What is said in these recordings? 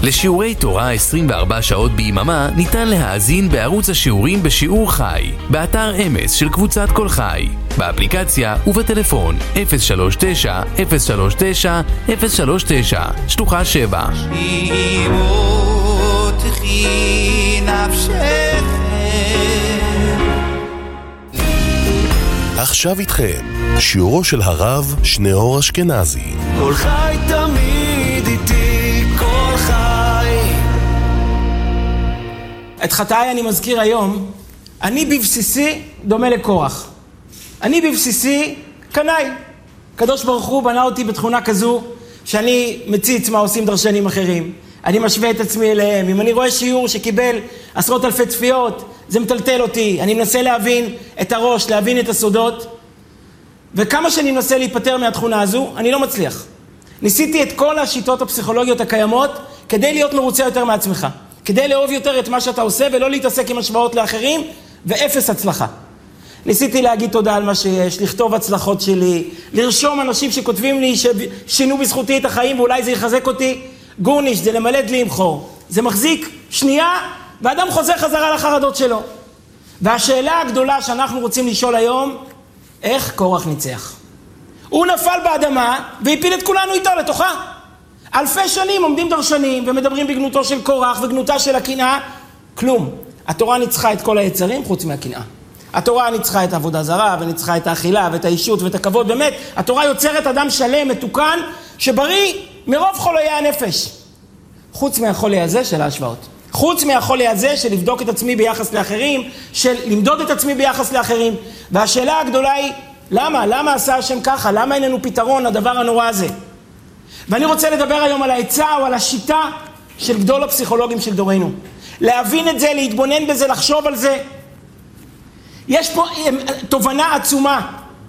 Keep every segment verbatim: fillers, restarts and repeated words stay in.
לשיעורי תורה עשרים וארבע שעות ביממה ניתן להאזין בערוץ השיעורים בשיעור חי, באתר אמס של קבוצת כל חי, באפליקציה ובטלפון אפס שלוש תשע אפס שלוש תשע אפס שלוש תשע שלוחה שבע. עכשיו איתכם שיעורו של הרב שניאור אשכנזי. כל חי תמיד איתי, כל חי. את חטאי אני מזכיר היום. אני בבסיסי דומה לקורח. אני בבסיסי קנאי. הקדוש ברוך הוא בנה אותי בתכונה כזו שאני מציץ מה עושים דרשנים אחרים. אני משווה את עצמי אליהם. אם אני רואה שיעור שקיבל עשרות אלפי צפיות, זה מטלטל אותי. אני מנסה להבין את הראש, להבין את הסודות. וכמה שאני מנסה להיפטר מהתכונה הזו, אני לא מצליח. ניסיתי את כל השיטות הפסיכולוגיות הקיימות כדי להיות מרוצה יותר מעצמך. כדי לאהוב יותר את מה שאתה עושה ולא להתעסק עם השוואות לאחרים, ואפס הצלחה. ניסיתי להגיד תודה על מה שיש, לכתוב הצלחות שלי, לרשום אנשים שכותבים לי ששינו בזכותי את החיים ואולי זה יחזק אותי. גורניש, זה למלד לי עם חור. זה מחזיק שנייה, ואדם חוזר חזרה לחרדות שלו. והשאלה הגדולה שאנחנו רוצים לשאול היום, איך קורח ניצח? הוא נפל באדמה והפיל את כולנו איתו לתוכה. אלפי שנים עומדים דרשנים ומדברים בגנותו של קורח וגנותה של הקנאה. כלום. התורה ניצחה את כל היצרים חוץ מהקנאה. התורה ניצחה את העבודה זרה וניצחה את האכילה ואת האישות ואת הכבוד. באמת, התורה יוצרת אדם שלם, מתוקן, שבריא מרוב חולי הנפש. חוץ מהחולי הזה של ההשוואות. חוץ מהחולי הזה של לבדוק את עצמי ביחס לאחרים, של למדוד את עצמי ביחס לאחרים. והשאלה הגדולה היא, למה? למה עשה השם ככה? למה אין לנו פתרון לדבר הנורא הזה? ואני רוצה לדבר היום על העצה או על השיטה של גדול הפסיכולוגים של דורנו. להבין את זה, להתבונן בזה, לחשוב על זה. יש פה תובנה עצומה.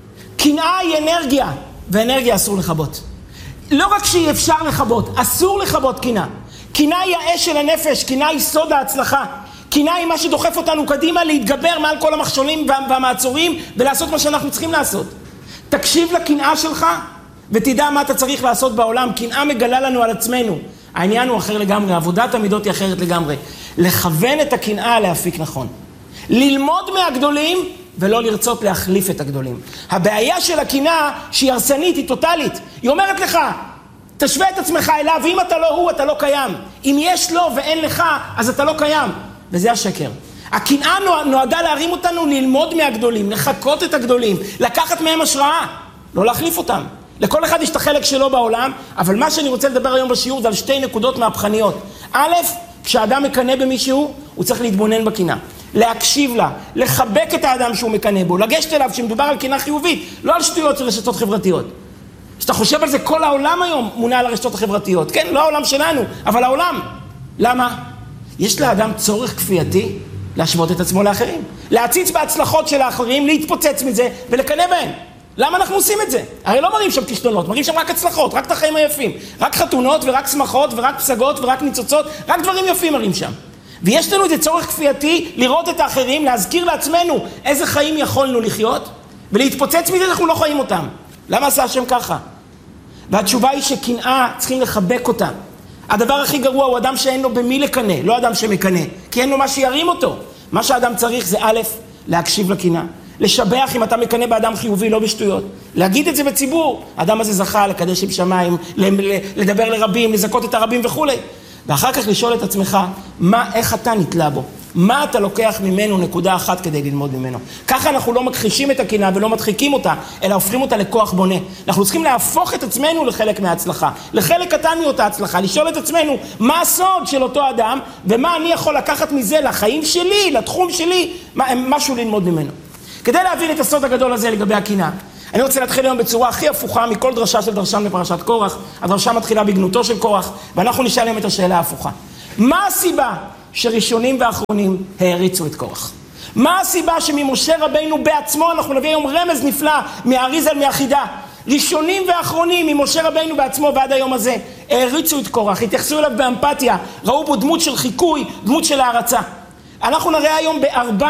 קנאה היא אנרגיה, ואנרגיה אסור לחבות. לא רק שהיא אפשר לחבות, אסור לחבות קנאה. קנאה היא האש של הנפש, קנאה היא סוד ההצלחה. קנאה היא מה שדוחף אותנו קדימה להתגבר מעל כל המכשולים והמעצורים ולעשות מה שאנחנו צריכים לעשות. תקשיב לקנאה שלך ותדע מה אתה צריך לעשות בעולם. קנאה מגלה לנו על עצמנו. העניין הוא אחר לגמרי, עבודת המידות היא אחרת לגמרי. לכוון את הקנאה להפיק נכון. ללמוד מהגדולים ולא לרצות להחליף את הגדולים. הבעיה של הקנאה שהיא הרסנית, היא טוטלית. היא אומרת לך, תשווה את עצמך אליו, ואם אתה לא הוא, אתה לא קיים. אם יש לו ואין לך, אז אתה לא קיים. וזה השקר. הקנאה נועדה להרים אותנו ללמוד מהגדולים, לחקות את הגדולים, לקחת מהם השראה, לא להחליף אותם. לכל אחד יש את החלק שלו בעולם, אבל מה שאני רוצה לדבר היום בשיעור זה על שתי נקודות מהפכניות. א', כשאדם מקנא במישהו, הוא צריך להתבונן בקנאה. להקשיב לה, לחבק את האדם שהוא מקנא בו, לגשת אליו שמדובר על קנאה חיובית, לא על שטויות של רשתות חברתיות. כשאתה חושב על זה, כל העולם היום מונה על הרשתות החברתיות. כן, לא העולם שלנו, אבל העולם. למה? יש לאדם צורך כפייתי להשוות את עצמו לאחרים. להציץ בהצלחות של האחרים, להתפוצץ מזה ולקנא בהם. למה אנחנו עושים את זה? הרי לא מראים שם כישלונות, מראים שם רק הצלחות, רק את החיים היפים. רק חתונות ורק שמחות ורק פסגות ורק ניצוצות, רק דברים יפים מראים שם. ויש לנו איזה צורך כפייתי לראות את האחרים, להזכיר לעצמנו איזה חיים יכולנו לחיות, ולהתפוצץ מזה אנחנו לא חיים אותם. למה עשה השם ככה? והתשובה היא שקנאה צריכים לחבק אותה. הדבר הכי גרוע הוא אדם שאין לו במי לקנא, לא אדם שמקנא, כי אין לו מה שירים אותו. מה שאדם צריך זה א', להקשיב לקנאה, לשבח אם אתה מקנא באדם חיובי, לא בשטויות. להגיד את זה בציבור, האדם הזה זכה לקדש עם שמיים, לדבר לרבים, לזכות את הרבים וכו'. ואחר כך לשאול את עצמך, מה, איך אתה נתלה בו? מה אתה לוקח ממנו נקודה אחת כדי ללמוד ממנו? ככה אנחנו לא מכחישים את הקנאה ולא מדחיקים אותה, אלא הופכים אותה לכוח בונה. אנחנו צריכים להפוך את עצמנו לחלק מההצלחה, לחלק קטן מאותה הצלחה, לשאול את עצמנו מה הסוד של אותו אדם, ומה אני יכול לקחת מזה לחיים שלי, לתחום שלי, משהו ללמוד ממנו. כדי להבין את הסוד הגדול הזה לגבי הקנאה, אני רוצה להתחיל היום בצורה הכי הפוכה מכל דרשה של דרשן בפרשת קורח. הדרשה מתחילה בגנותו של קורח, ואנחנו נשאל להם את השאלה ההפוכה. מה הסיבה שראשונים ואחרונים העריצו את קורח? מה הסיבה שממשה רבינו בעצמו, אנחנו נביא היום רמז נפלא מהאריזל מהחידה, ראשונים ואחרונים ממשה רבינו בעצמו ועד היום הזה, העריצו את קורח, התייחסו אליו באמפתיה, ראו בו דמות של חיקוי, דמות של הערצה. אנחנו נראה היום בארבע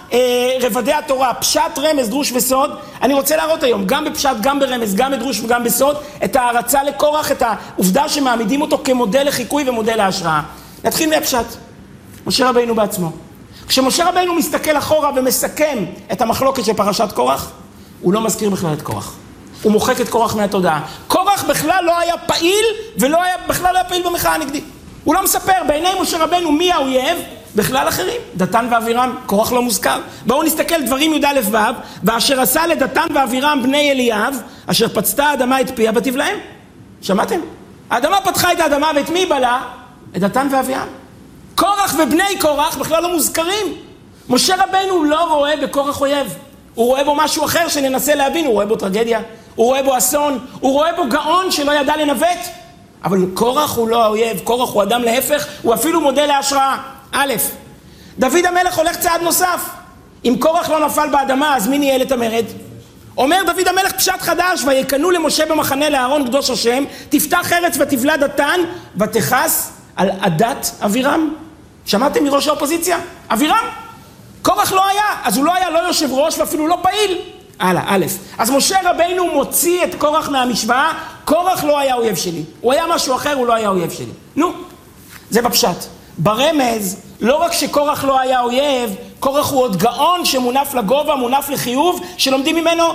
אה, רבדי התורה, פשט, רמז, דרוש וסוד. אני רוצה להראות היום, גם בפשט, גם ברמז, גם בדרוש וגם בסוד, את ההרצה לקורח, את העובדה שמעמידים אותו כמודל לחיקוי ומודל להשראה. נתחיל מהפשט. משה רבינו בעצמו. כשמשה רבינו מסתכל אחורה ומסכם את המחלוקת של פרשת קורח, הוא לא מזכיר בכלל את קורח. הוא מוחק את קורח מהתודעה. קורח בכלל לא היה פעיל, ולא היה, בכלל לא היה פעיל במחאה הנגדית. הוא לא מספר, בעיני משה רבינו מי האויב? בכלל אחרים, דתן ואבירם, קורח לא מוזכר. בואו נסתכל דברים י' א' ו', ואשר עשה לדתן ואבירם בני אליאב, אשר פצתה האדמה את פיה בתבלהם. שמעתם? האדמה פתחה את האדמה ואת מי בלה? את דתן ואבירם. קורח ובני קורח בכלל לא מוזכרים. משה רבינו לא רואה בקורח אויב. הוא רואה בו משהו אחר שננסה להבין, הוא רואה בו טרגדיה, הוא רואה בו אסון, הוא רואה בו גאון שלא ידע לנווט. אבל קורח הוא לא האויב, קורח הוא אדם להפך, הוא אפילו מודל להשראה. א', דוד המלך הולך צעד נוסף. אם קורח לא נפל באדמה, אז מי ניהל את המרד? אומר דוד המלך פשט חדש, ויקנו למשה במחנה לאהרון קדוש השם, תפתח ארץ ותבלע דתן, ותכס על עדת אבירם. שמעתם מראש האופוזיציה? אבירם. קורח לא היה, אז הוא לא היה לא יושב ראש ואפילו לא פעיל. הלאה, א', אז משה רבינו מוציא את קורח מהמשוואה, קורח לא היה אויב שלי. הוא היה משהו אחר, הוא לא היה אויב שלי. נו, זה בפשט. ברמז, לא רק שקורח לא היה אויב, קורח הוא עוד גאון שמונף לגובה, מונף לחיוב, שלומדים ממנו.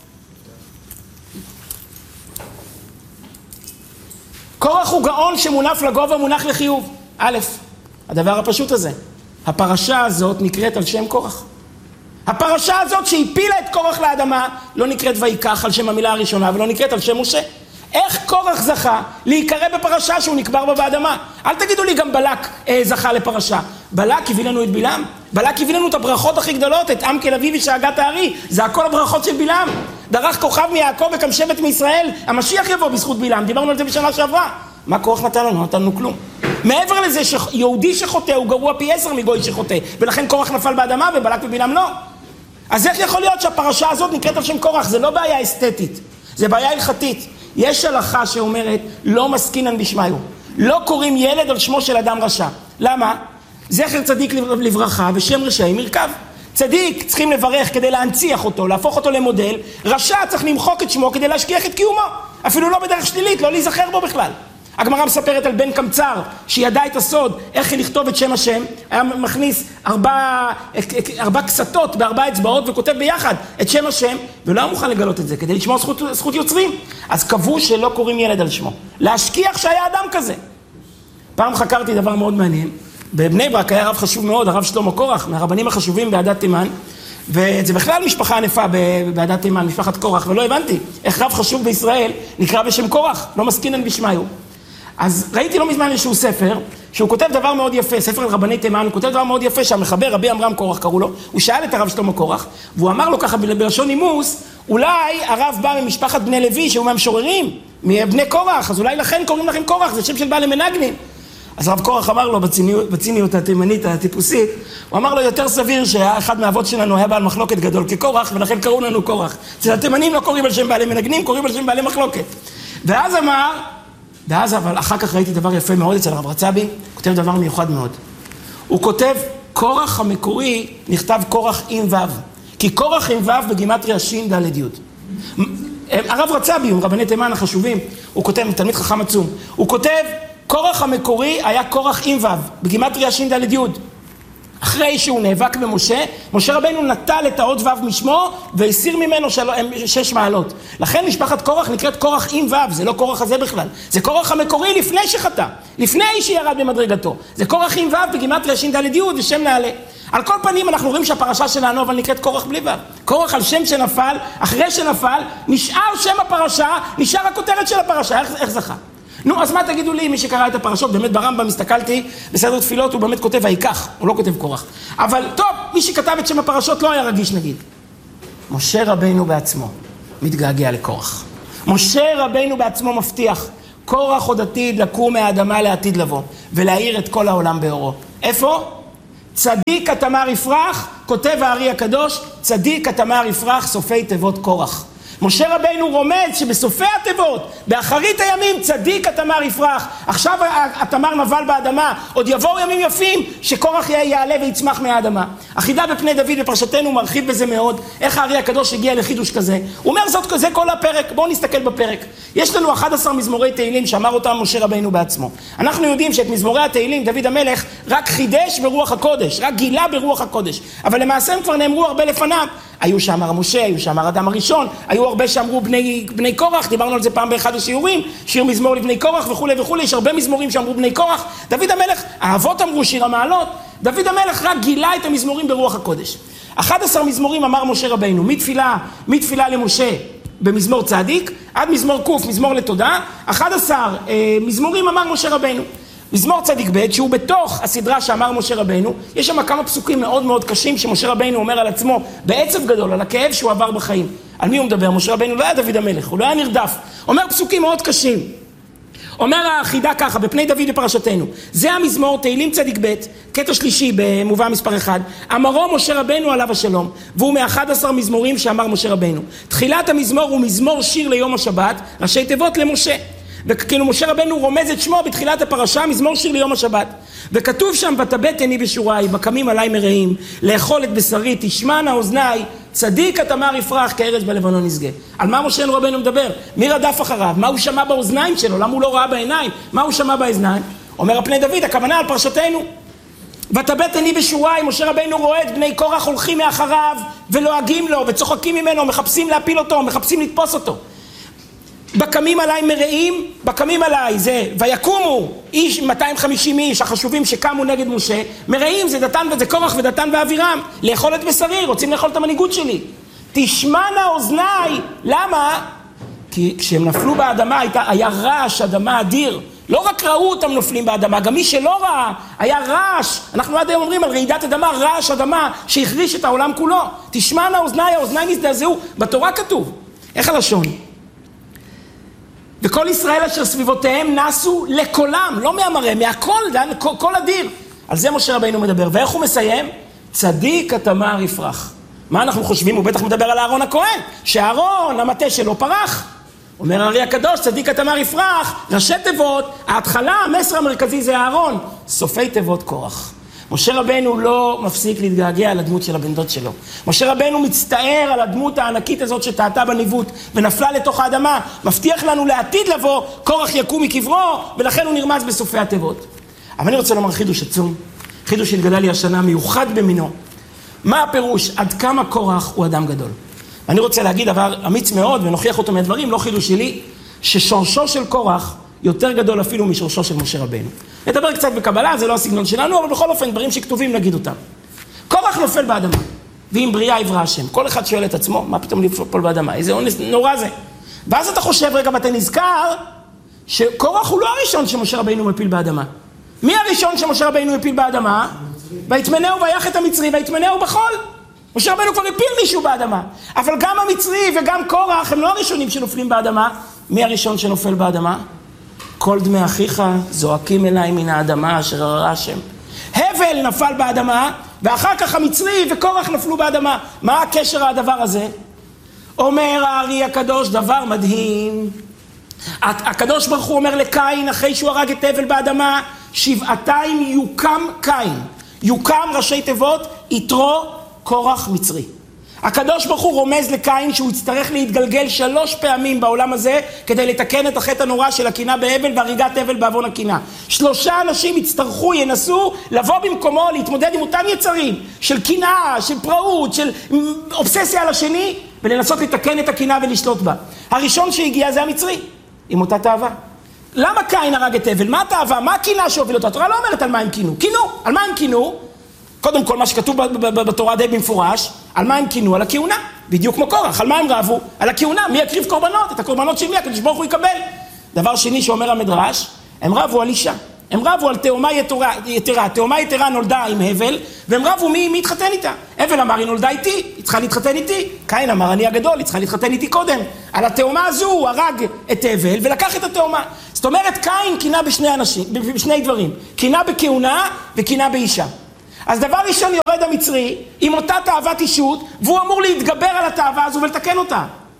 קורח הוא גאון שמונף לגובה, מונח לחיוב. א', הדבר הפשוט הזה, הפרשה הזאת נקראת על שם קורח. הפרשה הזאת שהפילה את קורח לאדמה, לא נקראת ויקח על שם המילה הראשונה, ולא נקראת על שם משה. איך קורח זכה להיקרא בפרשה שהוא נקבר בה באדמה? אל תגידו לי גם בלק אה, זכה לפרשה. בלק הביא לנו את בלעם. בלק הביא לנו את הברכות הכי גדולות, את עם כל אביב ושאגת הארי. זה הכל הברכות של בלעם. דרך כוכב מיעקב וקם שבט מישראל. המשיח יבוא בזכות בלעם. דיברנו על זה בשנה שעברה. מה קורח נתן לנו? נתנו כלום. מעבר לזה שיהודי שחוטא הוא גרוע פי עשר מגוי שחוטא. ולכן קורח נפל באדמה ובלק ובלעם לא. אז איך יכול להיות שהפרשה הזאת נקראת על שם קורח? זה לא בעיה אסתטית. זה בעיה הלכתית. יש הלכה שאומרת, לא מסכינן בשמיו. לא קוראים ילד על שמו של אדם רשע. למה? זכר צדיק לברכה ושם רשעים ירכב. צדיק צריכים לברך כדי להנציח אותו, להפוך אותו למודל. רשע צריך למחוק את שמו כדי להשכיח את קיומו. אפילו לא בדרך שלילית, לא להיזכר בו בכלל. הגמרא מספרת על בן קמצר, שידע את הסוד, איך לכתוב את שם השם, היה מכניס ארבע, ארבע קסתות בארבע אצבעות וכותב ביחד את שם השם, ולא היה מוכן לגלות את זה, כדי לשמור זכות, זכות יוצרים. אז קבעו שלא קוראים ילד על שמו. להשכיח שהיה אדם כזה. פעם חקרתי דבר מאוד מעניין. בבני ברק היה רב חשוב מאוד, הרב שלמה קורח, מהרבנים החשובים בעדת תימן, וזה בכלל משפחה ענפה בעדת תימן, משפחת קורח, ולא הבנתי איך רב חשוב בישראל נקרא בשם קורח, לא מסכינן בשמיו. אז ראיתי לא מזמן איזשהו ספר, שהוא כותב דבר מאוד יפה, ספר על רבני תימן, הוא כותב דבר מאוד יפה, שהמחבר רבי עמרם קורח קראו לו, הוא שאל את הרב שלמה קורח, והוא אמר לו ככה בלשון נימוס, אולי הרב בא ממשפחת בני לוי, שהוא מהמשוררים, מבני קורח, אז אולי לכן קוראים לכם קורח, זה שם של בעלי מנגנים. אז רב קורח אמר לו בציניות, בציניות התימנית, הטיפוסית, הוא אמר לו יותר סביר שאחד מהאבות שלנו היה בעל מחלוקת גדול כקורח, ולכן קראו לנו קורח. אצל התימנים לא קוראים על שם בעלי מנגנים, קוראים על שם בעלי מחלוקת. ואז אמר, ואז אבל אחר כך ראיתי דבר יפה מאוד אצל הרב רצבי, הוא כותב דבר מיוחד מאוד. הוא כותב, קורח המקורי נכתב קורח עם ו', כי קורח עם ו' בגימטריה שין ד' י'. הרב רצבי, הוא רבני תימן החשובים, הוא כותב, תלמיד חכם עצום, הוא כותב, קורח המקורי היה קורח עם ו', בגימטריה שין ד' י'. אחרי שהוא נאבק במשה, משה רבינו נטל את האות ו' משמו, והסיר ממנו של... שש מעלות. לכן משפחת קורח נקראת קורח עם ו', זה לא קורח הזה בכלל. זה קורח המקורי לפני שחטא, לפני שירד במדרגתו. זה קורח עם ו' בגימטריה שין ד' י' ושם נעלה. על כל פנים אנחנו רואים שהפרשה שלנו אבל נקראת קורח בלי ו'. קורח על שם שנפל, אחרי שנפל, נשאר שם הפרשה, נשאר הכותרת של הפרשה, איך, איך זכה? נו, אז מה תגידו לי, מי שקרא את הפרשות, באמת ברמב"ם הסתכלתי בסדר תפילות, הוא באמת כותב ויקח, הוא לא כותב קורח. אבל טוב, מי שכתב את שם הפרשות לא היה רגיש נגיד. משה רבינו בעצמו מתגעגע לקורח. משה רבינו בעצמו מבטיח, קורח עוד עתיד לקום מהאדמה לעתיד לבוא, ולהאיר את כל העולם באורו. איפה? צדיק התמר יפרח, כותב הארי הקדוש, צדיק התמר יפרח, סופי תיבות קורח. משה רבינו רומז שבסופי התיבות, באחרית הימים, צדיק התמר יפרח. עכשיו התמר נבל באדמה, עוד יבואו ימים יפים שקורח יעלה ויצמח מהאדמה. החידה בפני דוד בפרשתנו מרחיב בזה מאוד, איך הארי הקדוש הגיע לחידוש כזה. הוא אומר זאת, זה כל הפרק, בואו נסתכל בפרק. יש לנו אחד עשר מזמורי תהילים שאמר אותם משה רבינו בעצמו. אנחנו יודעים שאת מזמורי התהילים דוד המלך רק חידש ברוח הקודש, רק גילה ברוח הקודש. אבל למעשה הם כבר נאמרו הרבה לפניו. היו שאמר משה, היו שאמר אדם הראשון, היו הרבה שאמרו בני, בני קורח, דיברנו על זה פעם באחד השיעורים, שיר מזמור לבני קורח וכו' וכו', יש הרבה מזמורים שאמרו בני קורח. דוד המלך, האבות אמרו שיר המעלות, דוד המלך רק גילה את המזמורים ברוח הקודש. אחד עשר מזמורים אמר משה רבינו, מתפילה, מתפילה למשה במזמור צדיק, עד מזמור קוף, מזמור לתודה, אחד עשר אה, מזמורים אמר משה רבינו. מזמור צדיק ב' שהוא בתוך הסדרה שאמר משה רבינו, יש שם כמה פסוקים מאוד מאוד קשים שמשה רבינו אומר על עצמו בעצב גדול, על הכאב שהוא עבר בחיים. על מי הוא מדבר? משה רבינו לא היה דוד המלך, הוא לא היה נרדף. אומר פסוקים מאוד קשים. אומר החידה ככה, בפני דוד בפרשתנו, זה המזמור תהילים צדיק ב', קטע שלישי במובא מספר אחד, אמרו משה רבינו עליו השלום, והוא מאחד עשר מזמורים שאמר משה רבינו. תחילת המזמור הוא מזמור שיר ליום השבת, ראשי תיבות למשה. וכאילו משה רבינו רומז את שמו בתחילת הפרשה, מזמור שיר ליום השבת. וכתוב שם, ותבט עיני בשוריי, בקמים עליי מרעים, לאכול את בשרי, תשמענה אוזניי, צדיק התמר יפרח כארץ בלבנון נשגה. על מה משה רבינו מדבר? מי רדף אחריו? מה הוא שמע באוזניים שלו? למה הוא לא ראה בעיניים? מה הוא שמע באוזניים? אומר הפני דוד, הכוונה על פרשתנו. ותבט עיני בשוריי, משה רבינו רואה את בני קורח הולכים מאחריו ולועגים לו וצוחקים ממנו, מחפשים להפיל אותו, מחפשים לתפוס אותו. בקמים עליי מרעים, בקמים עליי זה ויקומו איש מאתיים וחמישים איש החשובים שקמו נגד משה, מרעים זה דתן וזה קורח ודתן ואבירם, לאכול את בשרי, רוצים לאכול את המנהיגות שלי. תשמענה אוזניי, למה? כי כשהם נפלו באדמה הייתה, היה רעש אדמה אדיר, לא רק ראו אותם נופלים באדמה, גם מי שלא ראה, היה רעש, אנחנו עד היום אומרים על רעידת אדמה, רעש אדמה שהחריש את העולם כולו. תשמענה אוזניי, האוזניים הזדעזעו, בתורה כתוב, איך הלשון? וכל ישראל אשר סביבותיהם נסו לקולם, לא מהמראה, מהכל, כל אדיר. על זה משה רבינו מדבר. ואיך הוא מסיים? צדיק התמר יפרח. מה אנחנו חושבים? הוא בטח מדבר על אהרון הכהן, שאהרון, המטה שלו פרח. אומר הארי הקדוש, צדיק התמר יפרח, ראשי תיבות, ההתחלה, המסר המרכזי זה אהרון, סופי תיבות קורח. משה רבינו לא מפסיק להתגעגע על הדמות של הבן דוד שלו. משה רבינו מצטער על הדמות הענקית הזאת שטעתה בניווט ונפלה לתוך האדמה. מבטיח לנו לעתיד לבוא, קורח יקום מקברו, ולכן הוא נרמז בסופי התיבות. אבל אני רוצה לומר חידוש עצום, חידוש שהתגלה לי השנה, מיוחד במינו. מה הפירוש? עד כמה קורח הוא אדם גדול. אני רוצה להגיד דבר אמיץ מאוד, ונוכיח אותו מהדברים, לא חידוש שלי, ששורשו של קורח יותר גדול אפילו משורשו של משה רבינו. נדבר קצת בקבלה, זה לא הסגנון שלנו, אבל בכל אופן דברים שכתובים נגיד אותם. קורח נופל באדמה, ועם בריאה יברא השם. כל אחד שואל את עצמו, מה פתאום ליפול באדמה? איזה אונס נורא זה. ואז אתה חושב, רגע, ואתה נזכר, שקורח הוא לא הראשון שמשה רבינו מפיל באדמה. מי הראשון שמשה רבינו מפיל באדמה? ויתמנהו ויח את המצרי, ויתמנהו בחול. משה רבינו כבר הפיל מישהו באדמה. אבל גם המצרי וגם קורח הם לא הראשונים שנופלים באדמה. מי הראשון שנופל באדמה? כל דמי אחיך זועקים אליי מן האדמה אשר הרע השם. הבל נפל באדמה, ואחר כך המצרי וקורח נפלו באדמה. מה הקשר הדבר הזה? אומר הארי הקדוש דבר מדהים. הקדוש ברוך הוא אומר לקין, אחרי שהוא הרג את הבל באדמה, שבעתיים יוקם קין. יוקם ראשי תיבות, יתרו קורח מצרי. הקדוש ברוך הוא רומז לקין שהוא יצטרך להתגלגל שלוש פעמים בעולם הזה כדי לתקן את החטא הנורא של הקינה בהבל והריגת הבל בעוון הקינה. שלושה אנשים יצטרכו, ינסו לבוא במקומו, להתמודד עם אותם יצרים של קינה, של פראות, של אובססיה על השני, ולנסות לתקן את הקינה ולשלוט בה. הראשון שהגיע זה המצרי, עם אותה תאווה. למה קין הרג את הבל? מה התאווה? מה הקינה שהוביל אותה? התורה לא אומרת על מה הם קינו. קינו. על מה הם קינו? קודם כל מה שכתוב בתורה די במפורש, על מה הם קינו? על הכהונה. בדיוק כמו קורח. על מה הם רבו? על הכהונה. מי יקריב קורבנות? את הקורבנות של מי? הקדוש ברוך הוא יקבל. דבר שני שאומר המדרש, הם רבו על אישה. הם רבו על תאומה יתרה. תאומה יתרה נולדה עם הבל, והם רבו מי, מי התחתן איתה. הבל אמר, היא נולדה איתי, היא צריכה להתחתן איתי. קין אמר, אני הגדול, היא צריכה להתחתן איתי קודם. על התאומה הזו הוא הרג את הבל ולקח את התאומה. זאת אומרת, קין קינה בשני אנשים, בשני דברים. קינה בכהונה וקינה באישה. אז דבר ראשון יורד המצרי עם אותה תאוות אישות, והוא אמור להתגבר על התאווה הזו ולתקן אותה.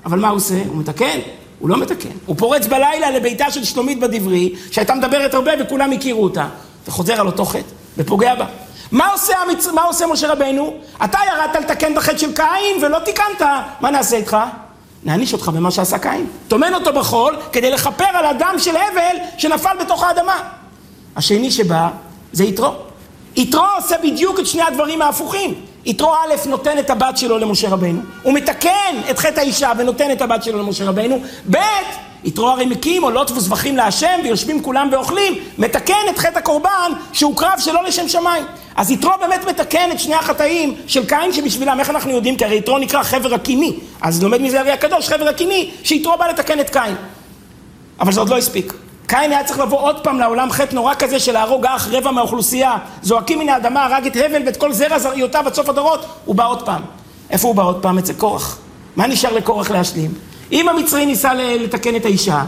אבל מה הוא עושה? הוא מתקן? הוא לא מתקן. הוא פורץ בלילה לביתה של שלומית בדברי, שהייתה מדברת הרבה וכולם הכירו אותה, וחוזר על אותו חטא, ופוגע בה. מה עושה, המצ... מה עושה משה רבנו? אתה ירדת לתקן את החטא של קין ולא תיקנת. מה נעשה איתך? נעניש אותך במה שעשה קין. תומן אותו בחול כדי לחפר על הדם של הבל שנפל בתוך האדמה. השני שבא זה יתרו. יתרו עושה בדיוק את שני הדברים ההפוכים. יתרו א' נותן את הבת שלו למשה רבנו. הוא מתקן את חטא האישה ונותן את הבת שלו למשה רבנו. ב' יתרו הרי מקים עולות וזבחים להשם ויושבים כולם ואוכלים. מתקן את חטא הקורבן שהוא קרב שלא לשם שמיים. אז יתרו באמת מתקן את שני החטאים של קין שבשבילם, איך אנחנו יודעים? כי הרי יתרו נקרא חבר הקיני. אז לומד מזה הרי הקדוש, חבר הקיני, שיתרו בא לתקן את קין. אבל זה עוד לא הספיק. קין היה צריך לבוא עוד פעם לעולם חטא נורא כזה של להרוג אח רבע מהאוכלוסייה. זועקים מן האדמה, הרג את הבל ואת כל זרע זרעיותיו עד סוף הדורות. הוא בא עוד פעם. איפה הוא בא עוד פעם? אצל קורח. מה נשאר לקורח להשלים? אם המצרי ניסה לתקן את האישה,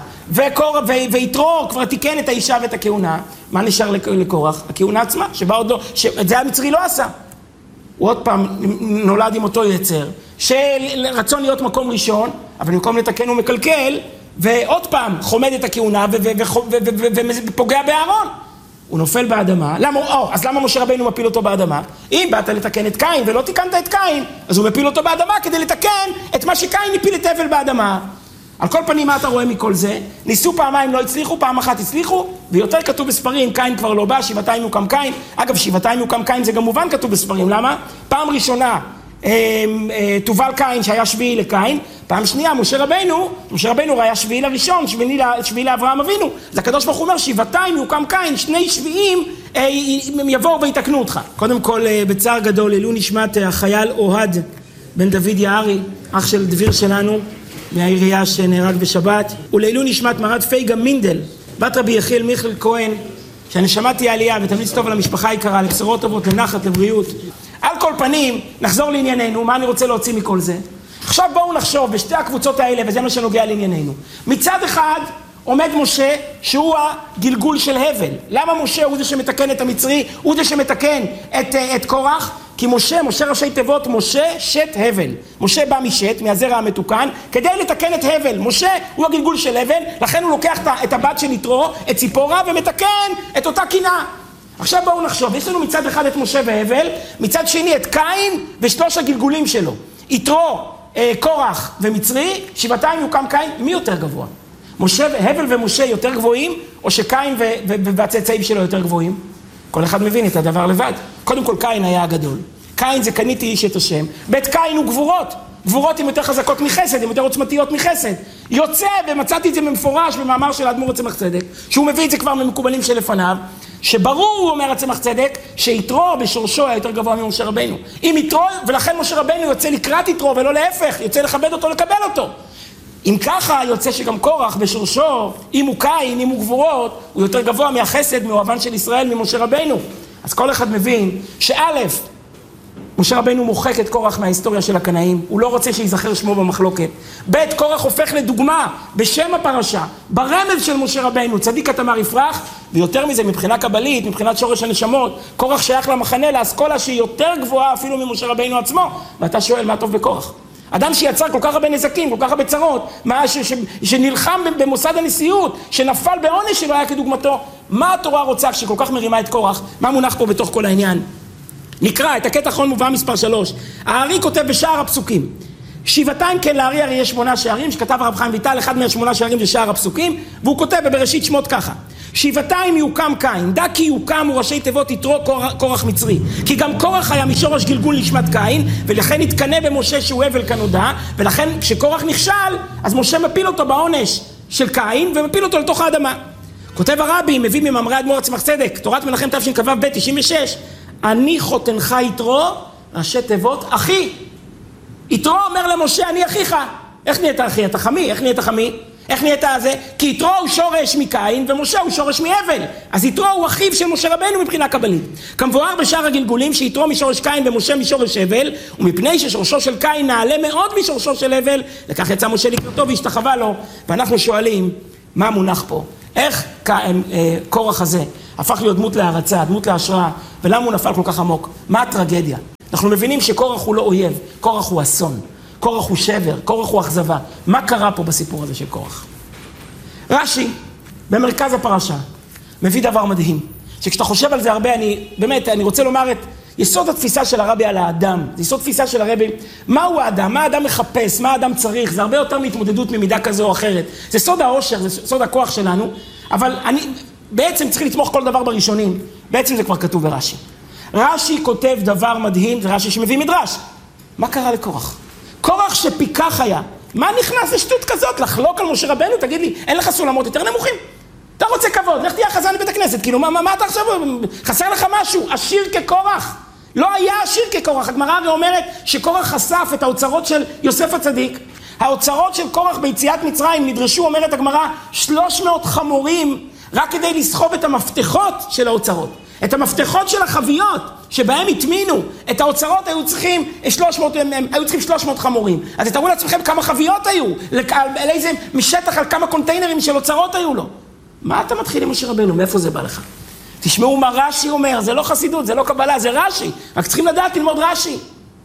ויתרו כבר תיקן את האישה ואת הכהונה, מה נשאר לקורח? הכהונה עצמה, שבה עוד לא, שאת זה המצרי לא עשה. הוא עוד פעם נולד עם אותו יצר, שרצון להיות מקום ראשון, אבל במקום לתקן הוא מקלקל, ועוד פעם חומד את הכהונה ופוגע באהרון. הוא נופל באדמה. למה, או, אז למה משה רבנו מפיל אותו באדמה? אם באת לתקן את קין ולא תיקנת את קין, אז הוא מפיל אותו באדמה כדי לתקן את מה שקין הפיל את הבל באדמה. על כל פנים, מה אתה רואה מכל זה? ניסו פעמיים, לא הצליחו, פעם אחת הצליחו, ויותר כתוב בספרים, קין כבר לא בא, שבעתיים יוקם קין. אגב, שבעתיים יוקם קין זה גם מובן כתוב בספרים, למה? פעם ראשונה, תובל קין שהיה שביעי לקין, פעם שנייה, משה רבנו, משה רבנו היה שביעי לראשון, שביעי, שביעי לאברהם אבינו. אז הקדוש ברוך הוא אומר, שבעתיים יוקם קין, שני שביעים הם יבואו ויתקנו אותך. קודם כל, בצער גדול, אלו נשמת החייל אוהד בן דוד יערי, אח של דביר שלנו, מהעירייה שנהרג בשבת, ולעילו נשמת מרד פייגה מינדל, בת רבי יחיאל מיכל כהן, שאני שמעתי העלייה ותמליץ טוב על המשפחה היקרה, לבשורות טובות, לנחת, לבריאות. על כל פנים, נחזור לענייננו, מה אני רוצה להוציא מכל זה? עכשיו בואו נחשוב בשתי הקבוצות האלה, וזה מה שנוגע לענייננו. מצד אחד עומד משה שהוא הגלגול של הבל. למה משה הוא זה שמתקן את המצרי, הוא זה שמתקן את, את קורח? כי משה, משה ראשי תיבות, משה שת הבל. משה בא משת, מהזרע המתוקן, כדי לתקן את הבל. משה הוא הגלגול של הבל, לכן הוא לוקח את הבת של יתרו, את ציפורה, ומתקן את אותה קינה. עכשיו בואו נחשוב, יש לנו מצד אחד את משה והבל, מצד שני את קין ושלוש הגלגולים שלו. יתרו, אה, קורח ומצרי, שבעתיים יוקם קין, מי יותר גבוה? משה, הבל ומשה יותר גבוהים, או שקין והצאצאים שלו יותר גבוהים? כל אחד מבין את הדבר לבד. קודם כל קין היה הגדול. קין זה קניתי איש את השם. בית קין הוא גבורות. גבורות הן יותר חזקות מחסד, הן יותר עוצמתיות מחסד. יוצא, ומצאתי את זה במפורש במאמר של האדמו"ר הצמח צדק, שהוא מביא את זה כבר ממקובלים שלפניו, שברור, הוא אומר הצמח צדק, שיתרו בשורשו היה יותר גבוה ממשה רבנו. אם יתרו, ולכן משה רבנו יוצא לקראת יתרו, ולא להפך, יוצא לכבד אותו, לקבל אותו. אם ככה, יוצא שגם קורח בשורשו, אם הוא קין, אם הוא גבורות, הוא יותר גבוה מהחסד, מאוהבן של ישראל, ממשה רבנו. אז כל אחד מבין שא', משה רבנו מוחק את קורח מההיסטוריה של הקנאים, הוא לא רוצה שיזכר שמו במחלוקת. ב', קורח הופך לדוגמה בשם הפרשה, ברמז של משה רבנו, צדיק התמר יפרח, ויותר מזה מבחינה קבלית, מבחינת שורש הנשמות, קורח שייך למחנה, לאסכולה שהיא יותר גבוהה אפילו ממשה רבנו עצמו, ואתה שואל מה טוב בקורח? אדם שיצר כל כך הרבה נזקים, כל כך הרבה צרות, מה ש, ש, שנלחם במוסד הנשיאות, שנפל בעונש שלא היה כדוגמתו, מה התורה רוצה כשכל כך מרימה את קורח? מה מונח פה בתוך כל העניין? נקרא את הקטע האחרון מובא מספר שלוש. הארי כותב בשער הפסוקים, שבעתיים כן לארי הרי יש שמונה שערים, שכתב הרב חיים ויטל, אחד מהשמונה שערים זה שער הפסוקים, והוא כותב בבראשית שמות ככה, שבעתיים יוקם קין, דע כי יוקם הוא ראשי תיבות יתרו קורח מצרי, כי גם קורח היה משורש גלגול נשמת קין, ולכן התקנה במשה שהוא הבל כנודע, ולכן כשקורח נכשל, אז משה מפיל אותו בעונש של קין, ומפיל אותו לתוך האדמה. כותב הרבי, מביא ממאמרי האדמו"ר הצמח צדק, תורת מנחם תשכ"ו ב' תשעים ושש, אני חותנך יתרו, ראשי תיבות, אחי. יתרו אומר למשה, אני אחיך. איך נהיית אחי? אתה חמי? איך נהיית חמי? איך נהיית זה? כי יתרו הוא שורש מקין, ומשה הוא שורש מהבל. אז יתרו הוא אחיו של משה רבנו מבחינה קבלית. כמבואר בשאר הגלגולים, שיתרו משורש קין ומשה משורש הבל, ומפני ששורשו של קין נעלה מאוד משורשו של הבל, לכך יצא משה לקראתו והשתחווה לו. ואנחנו שואלים, מה מונח פה? איך קורח הזה הפך להיות דמות להרצה, דמות להשראה, ולמה הוא נפל כל כך עמוק? מה הטרגדיה? אנחנו מבינים שקורח הוא לא אויב, קורח הוא אסון. קורח הוא שבר, קורח הוא אכזבה. מה קרה פה בסיפור הזה של קורח? רש"י, במרכז הפרשה, מביא דבר מדהים, שכשאתה חושב על זה הרבה, אני, באמת, אני רוצה לומר את יסוד התפיסה של הרבי על האדם, זה יסוד תפיסה של הרבי, מהו האדם, מה האדם מחפש, מה האדם צריך, זה הרבה יותר מהתמודדות ממידה כזו או אחרת. זה סוד העושר, זה סוד הכוח שלנו, אבל אני בעצם צריך לתמוך כל דבר בראשונים, בעצם זה כבר כתוב ברש"י. רש"י כותב דבר מדהים, זה רש"י שמביא מדרש. מה קרה לקורח? קורח שפיקח היה, מה נכנס לשטות כזאת? לחלוק על משה רבנו? תגיד לי, אין לך סולמות יותר נמוכים? אתה רוצה כבוד, לך תהיה חזן לבית הכנסת, כאילו, מה, מה, מה אתה עכשיו, חסר לך משהו? עשיר כקורח? לא היה עשיר כקורח. הגמרא הרי אומרת שקורח חשף את האוצרות של יוסף הצדיק. האוצרות של קורח ביציאת מצרים נדרשו, אומרת הגמרא, שלוש מאות חמורים, רק כדי לסחוב את המפתחות של האוצרות. את המפתחות של החביות שבהם התמינו את האוצרות היו צריכים שלוש מאות, הם, הם, היו צריכים שלוש מאות חמורים. אז תראו לעצמכם כמה חביות היו, על איזה משטח, על כמה קונטיינרים של אוצרות היו לו. מה אתה מתחיל עם משה רבנו? מאיפה זה בא לך? תשמעו מה רש"י אומר, זה לא חסידות, זה לא קבלה, זה רש"י. רק צריכים לדעת ללמוד רש"י.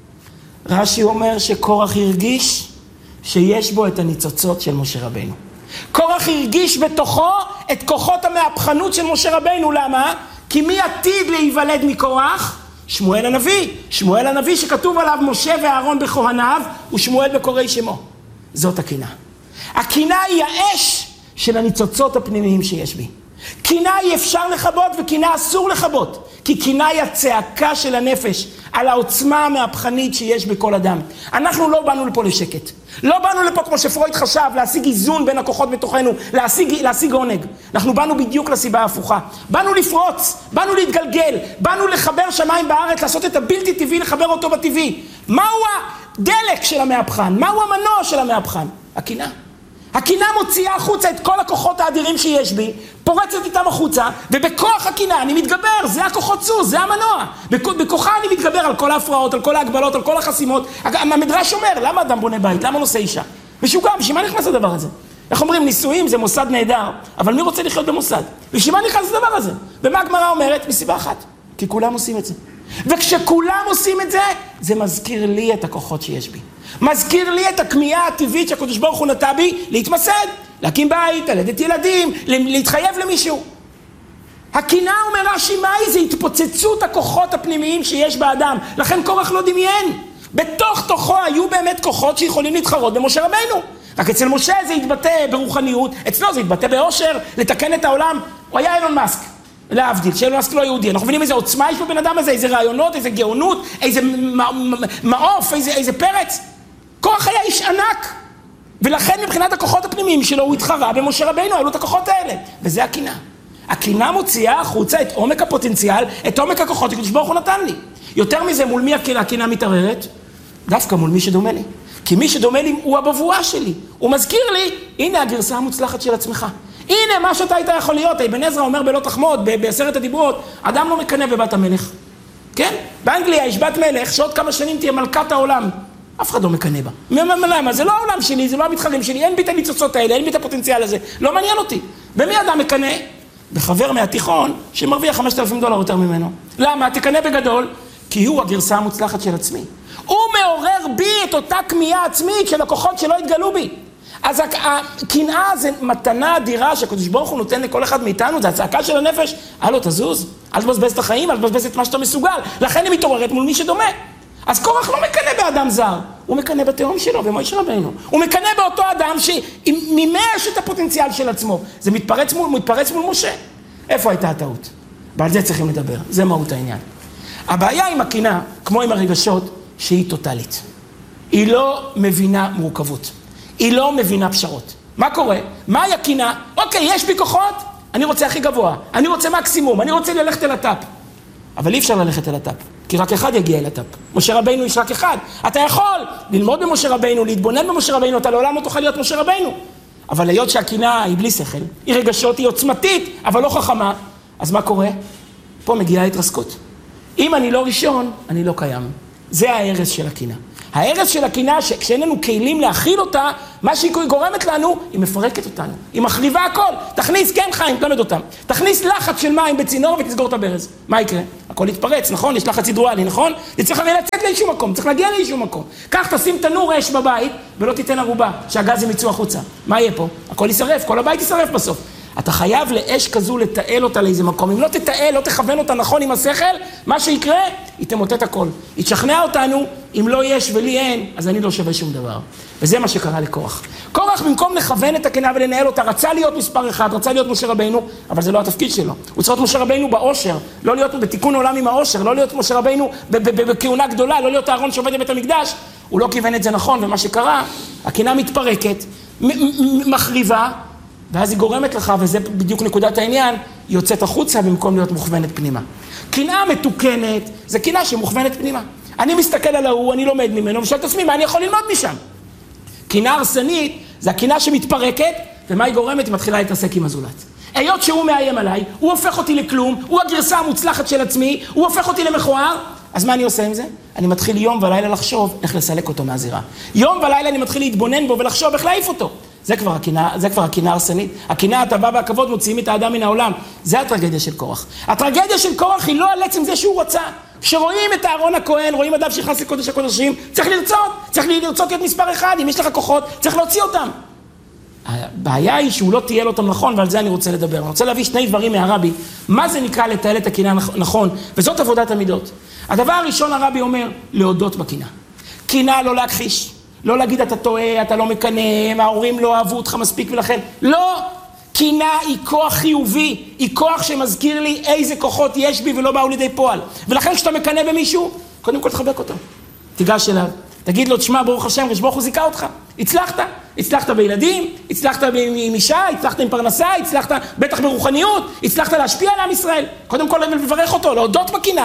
רש"י אומר שקורח הרגיש שיש בו את הניצוצות של משה רבנו. קורח הרגיש בתוכו את כוחות המהפכנות של משה רבנו. למה? כי מי עתיד להיוולד מקורח? שמואל הנביא. שמואל הנביא שכתוב עליו משה ואהרון בכהניו ושמואל בקוראי שמו. זאת הקינה. הקינה היא האש של הניצוצות הפנימיים שיש בי. קינה היא אפשר לחבות וקינה אסור לחבות. כי קינה היא הצעקה של הנפש על העוצמה המהפכנית שיש בכל אדם. אנחנו לא באנו לפה לשקט. לא באנו לפה כמו שפרויד חשב, להשיג איזון בין הכוחות בתוכנו, להשיג, להשיג עונג. אנחנו באנו בדיוק לסיבה ההפוכה. באנו לפרוץ, באנו להתגלגל, באנו לחבר שמיים בארץ, לעשות את הבלתי טבעי, לחבר אותו בטבעי. מהו הדלק של המהפכן? מהו המנוע של המהפכן? הקינה. הקינה מוציאה החוצה את כל הכוחות האדירים שיש בי, פורצת איתם החוצה, ובכוח הקינה אני מתגבר, זה הכוחות סוס, זה המנוע. בכוחה אני מתגבר על כל ההפרעות, על כל ההגבלות, על כל החסימות. המדרש אומר, למה אדם בונה בית? למה נושא אישה? משוגע, בשביל מה נכנס לדבר הזה? איך אומרים, נישואים זה מוסד נהדר, אבל מי רוצה לחיות במוסד? בשביל מה נכנס לדבר הזה? ומה הגמרא אומרת? מסיבה אחת, כי כולם עושים את זה. וכשכולם עושים את זה, זה מזכיר לי את הכוחות שיש בי. מזכיר לי את הכמיהה הטבעית שהקדוש ברוך הוא נטע בי להתמסד, להקים בית, ללדת ילדים, להתחייב למישהו. הקינה, אומר רש"י, מהי? זה התפוצצות הכוחות הפנימיים שיש באדם. לכן קורח לא דמיין. בתוך תוכו היו באמת כוחות שיכולים להתחרות במשה רבנו. רק אצל משה זה התבטא ברוחניות, אצלו זה התבטא באושר, לתקן את העולם. הוא היה אילון מאסק. להבדיל, שאילון מאסק לא יהודי. אנחנו מבינים איזה עוצמה יש בבן אדם הזה, איזה רעיונות, איזה גאונות, איזה מעוף, איזה, איזה פרץ. קורח היה איש ענק, ולכן מבחינת הכוחות הפנימיים שלו הוא התחרה במשה רבנו, היו לו את הכוחות האלה, וזה הקינה. הקינה מוציאה החוצה את עומק הפוטנציאל, את עומק הכוחות שקדוש ברוך הוא נתן לי. יותר מזה, מול מי הקינה מתערערת? דווקא מול מי שדומה לי. כי מי שדומה לי הוא הבבואה שלי. הוא מזכיר לי, הנה הגרסה המוצלחת של עצמך. הנה מה שאתה היית יכול להיות. אבן עזרא אומר בלא תחמוד, בעשרת הדיברות, אדם לא מקנא בבת המלך. כן? באנגליה יש בת מלך שעוד כמה שנים תהיה מלכת העולם. אף אחד לא מקנא בה. למה? זה לא העולם שלי, זה לא המתחרים שלי, אין בי את הניצוצות האלה, אין בי את הפוטנציאל הזה. לא מעניין אותי. במי אדם מקנא? בחבר מהתיכון שמרוויח חמשת אלפים דולר יותר ממנו. למה? תקנא בגדול, כי הוא הגרסה המוצלחת של עצמי. הוא מעורר בי את אותה כמיהה עצמית של הכוחות שלא התגלו בי. אז הקנאה זה מתנה אדירה שהקדוש ברוך הוא נותן לכל אחד מאיתנו, זה הצעקה של הנפש. הלו, תזוז, אל תבזבז את החיים, אל תבזבז את מה שאתה מסוגל. לכן היא מתעוררת מול מי שדומה. אז קורח לא מקנא באדם זר, הוא מקנא בתאום שלו, במשה רבנו. הוא מקנא באותו אדם שמימש את הפוטנציאל של עצמו. זה מתפרץ מול, מתפרץ מול משה. איפה הייתה הטעות? ועל זה צריכים לדבר, זה מהות העניין. הבעיה עם הקינה, כמו עם הרגשות, שהיא טוטלית. היא לא מבינה מורכבות. היא לא מבינה פשרות. מה קורה? מהי הקינה? אוקיי, יש בי כוחות, אני רוצה הכי גבוה. אני רוצה מקסימום, אני רוצה ללכת אל הטאפ. אבל אי אפשר ללכת אל הטאפ, כי רק אחד יגיע אל הטאפ. משה רבינו יש רק אחד. אתה יכול ללמוד במשה רבינו, להתבונן במשה רבינו, אתה לעולם לא תוכל להיות משה רבינו. אבל היות שהקינה היא בלי שכל, היא רגשות, היא עוצמתית, אבל לא חכמה, אז מה קורה? פה מגיעה התרסקות. אם אני לא ראשון, אני לא קיים. זה ההרס של הקינה. ההרס של הקינה, שכשאין לנו כלים להכיל אותה, מה שהיא גורמת לנו, היא מפרקת אותנו. היא מחריבה הכל. תכניס, כן חיים, תלמד אותם. תכניס לחץ של מים בצינור ותסגור את הברז. מה יקרה? הכל יתפרץ, נכון? יש לחץ הידרואלי, נכון? זה צריך הרי לצאת לאיזשהו מקום, צריך להגיע לאיזשהו מקום. כך תשים תנור אש בבית, ולא תיתן ערובה, שהגזים יצאו החוצה. מה יהיה פה? הכל יישרף, כל הבית יישרף בסוף. אתה חייב לאש כזו לתעל אותה לאיזה מקום. אם לא תתעל, לא תכוון אותה נכון עם השכל, מה שיקרה, היא תמוטט הכל. היא תשכנע אותנו, אם לא יש ולי אין, אז אני לא שווה שום דבר. וזה מה שקרה לקורח. קורח במקום לכוון את הקנאה ולנהל אותה, רצה להיות מספר אחד, רצה להיות משה רבינו, אבל זה לא התפקיד שלו. הוא צריך להיות משה רבינו באושר, לא להיות בתיקון עולם עם האושר, לא להיות משה רבינו בכהונה גדולה, לא להיות הארון שעובד בבית המקדש. הוא לא כיוון את זה נכון, ומה שקרה, הקנאה מתפרקת, מחריבה, ואז היא גורמת לך, וזה בדיוק נקודת העניין, היא יוצאת החוצה במקום להיות מוכוונת פנימה. קנאה מתוקנת, זה קנאה שמוכוונת פנימה. אני מסתכל על ההוא, אני לומד ממנו, ושואל את עצמי, מה אני יכול ללמוד משם? קנאה הרסנית, זה הקנאה שמתפרקת, ומה היא גורמת? היא מתחילה להתעסק עם הזולת. היות שהוא מאיים עליי, הוא הופך אותי לכלום, הוא הגרסה המוצלחת של עצמי, הוא הופך אותי למכוער, אז מה אני עושה עם זה? אני מתחיל יום ולילה לחשוב איך לסלק אותו מהזירה. יום ולילה אני מתחיל להתבונן בו ולחשוב איך להעיף אותו. זה כבר הקנאה, זה כבר הקנאה הרסנית. הקנאה, הטובה והכבוד מוציאים את האדם מן העולם. זה הטרגדיה של קורח. הטרגדיה של קורח היא לא על עצם זה שהוא רצה. כשרואים את אהרון הכהן, רואים אדם שנכנס לקודש הקודשים, צריך לרצות, צריך לרצות להיות מספר אחד, אם יש לך כוחות, צריך להוציא אותם. הבעיה היא שהוא לא תהיה לו אותם נכון, ועל זה אני רוצה לדבר. אני רוצה להביא שני דברים מהרבי, מה זה נקרא לתעל את הקנאה נכון, וזאת עבודת המידות. הדבר הראשון הרבי אומר, להודות בקנאה. קנאה לא להכחיש. לא להגיד אתה טועה, אתה לא מקנא, ההורים לא אהבו אותך מספיק ולכן. לא, קנאה היא כוח חיובי, היא כוח שמזכיר לי איזה כוחות יש בי ולא באו לידי פועל. ולכן כשאתה מקנא במישהו, קודם כל תחבק אותו. תיגש אליו, תגיד לו, תשמע, ברוך השם, רשבוך הוא זיכה אותך. הצלחת, הצלחת בילדים, הצלחת עם אישה, הצלחת עם פרנסה, הצלחת בטח ברוחניות, הצלחת להשפיע על עם ישראל. קודם כל לברך אותו, להודות בקנאה,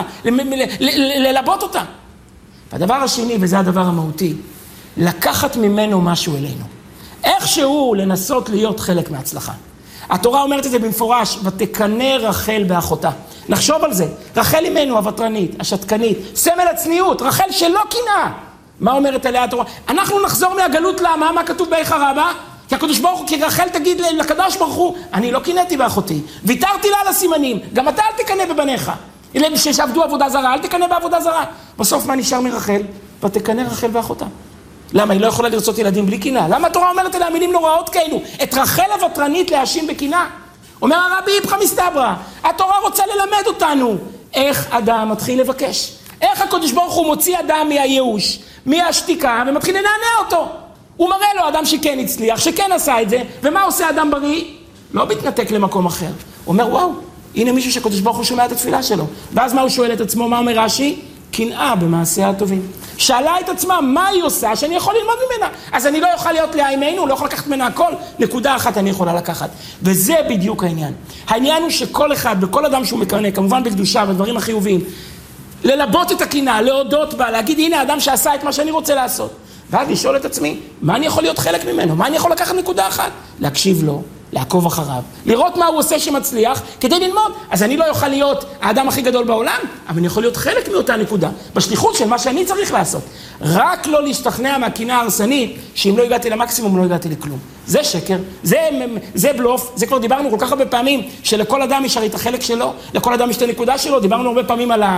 ללבות אותה. והדבר השני, וזה הדבר המהותי, לקחת ממנו משהו אלינו. איכשהו לנסות להיות חלק מההצלחה. התורה אומרת את זה במפורש, ותקנא רחל באחותה. נחשוב על זה. רחל אימנו, הוותרנית, השתקנית, סמל הצניעות, רחל שלא קנאה. מה אומרת עליה התורה? אנחנו נחזור מהגלות, למה? מה כתוב באיכה רבה? כי הקדוש ברוך הוא, כי רחל תגיד לקדוש ברוך הוא, אני לא קנאתי באחותי, ויתרתי לה על הסימנים, גם אתה אל תקנא בבניך. אלה שעבדו עבודה זרה, אל תקנא בעבודה זרה. בסוף מה נשאר מרחל? ותקנא רחל באחותה. למה? היא לא יכולה לרצות ילדים בלי קנאה. למה התורה אומרת עליה מילים נוראות כאלו? את רחל הוותרנית להאשים בקנאה. אומר הרבי איפכא מסתברא, התורה רוצה ללמד אותנו איך אדם מתחיל לבקש. איך הקדוש ברוך הוא מוציא אדם מהייאוש, מהשתיקה, ומתחיל לנענע אותו. הוא מראה לו אדם שכן הצליח, שכן עשה את זה, ומה עושה אדם בריא? לא מתנתק למקום אחר. הוא אומר, וואו, הנה מישהו שהקדוש ברוך הוא שומע את התפילה שלו. ואז מה הוא שואל את עצמו? מה אומר רש"י? קנאה במעשיה הטובים. שאלה את עצמה מה היא עושה שאני יכול ללמוד ממנה. אז אני לא יכול להיות לאימנו, לא יכול לקחת ממנה הכל, נקודה אחת אני יכולה לקחת. וזה בדיוק העניין. העניין הוא שכל אחד, בכל אדם שהוא מקנא, כמובן בקדושה ודברים החיוביים, ללבות את הקנאה, להודות בה, להגיד הנה האדם שעשה את מה שאני רוצה לעשות. ואז לשאול את עצמי, מה אני יכול להיות חלק ממנו? מה אני יכול לקחת נקודה אחת? להקשיב לו, לעקוב אחריו, לראות מה הוא עושה שמצליח, כדי ללמוד. אז אני לא יכול להיות האדם הכי גדול בעולם, אבל אני יכול להיות חלק מאותה נקודה, בשליחות של מה שאני צריך לעשות. רק לא להשתכנע מהקנאה ההרסנית, שאם לא הגעתי למקסימום, לא הגעתי לכלום. זה שקר, זה, זה בלוף, זה כבר דיברנו כל כך הרבה פעמים, שלכל אדם יש הרי את החלק שלו, לכל אדם יש את הנקודה שלו, דיברנו הרבה פעמים על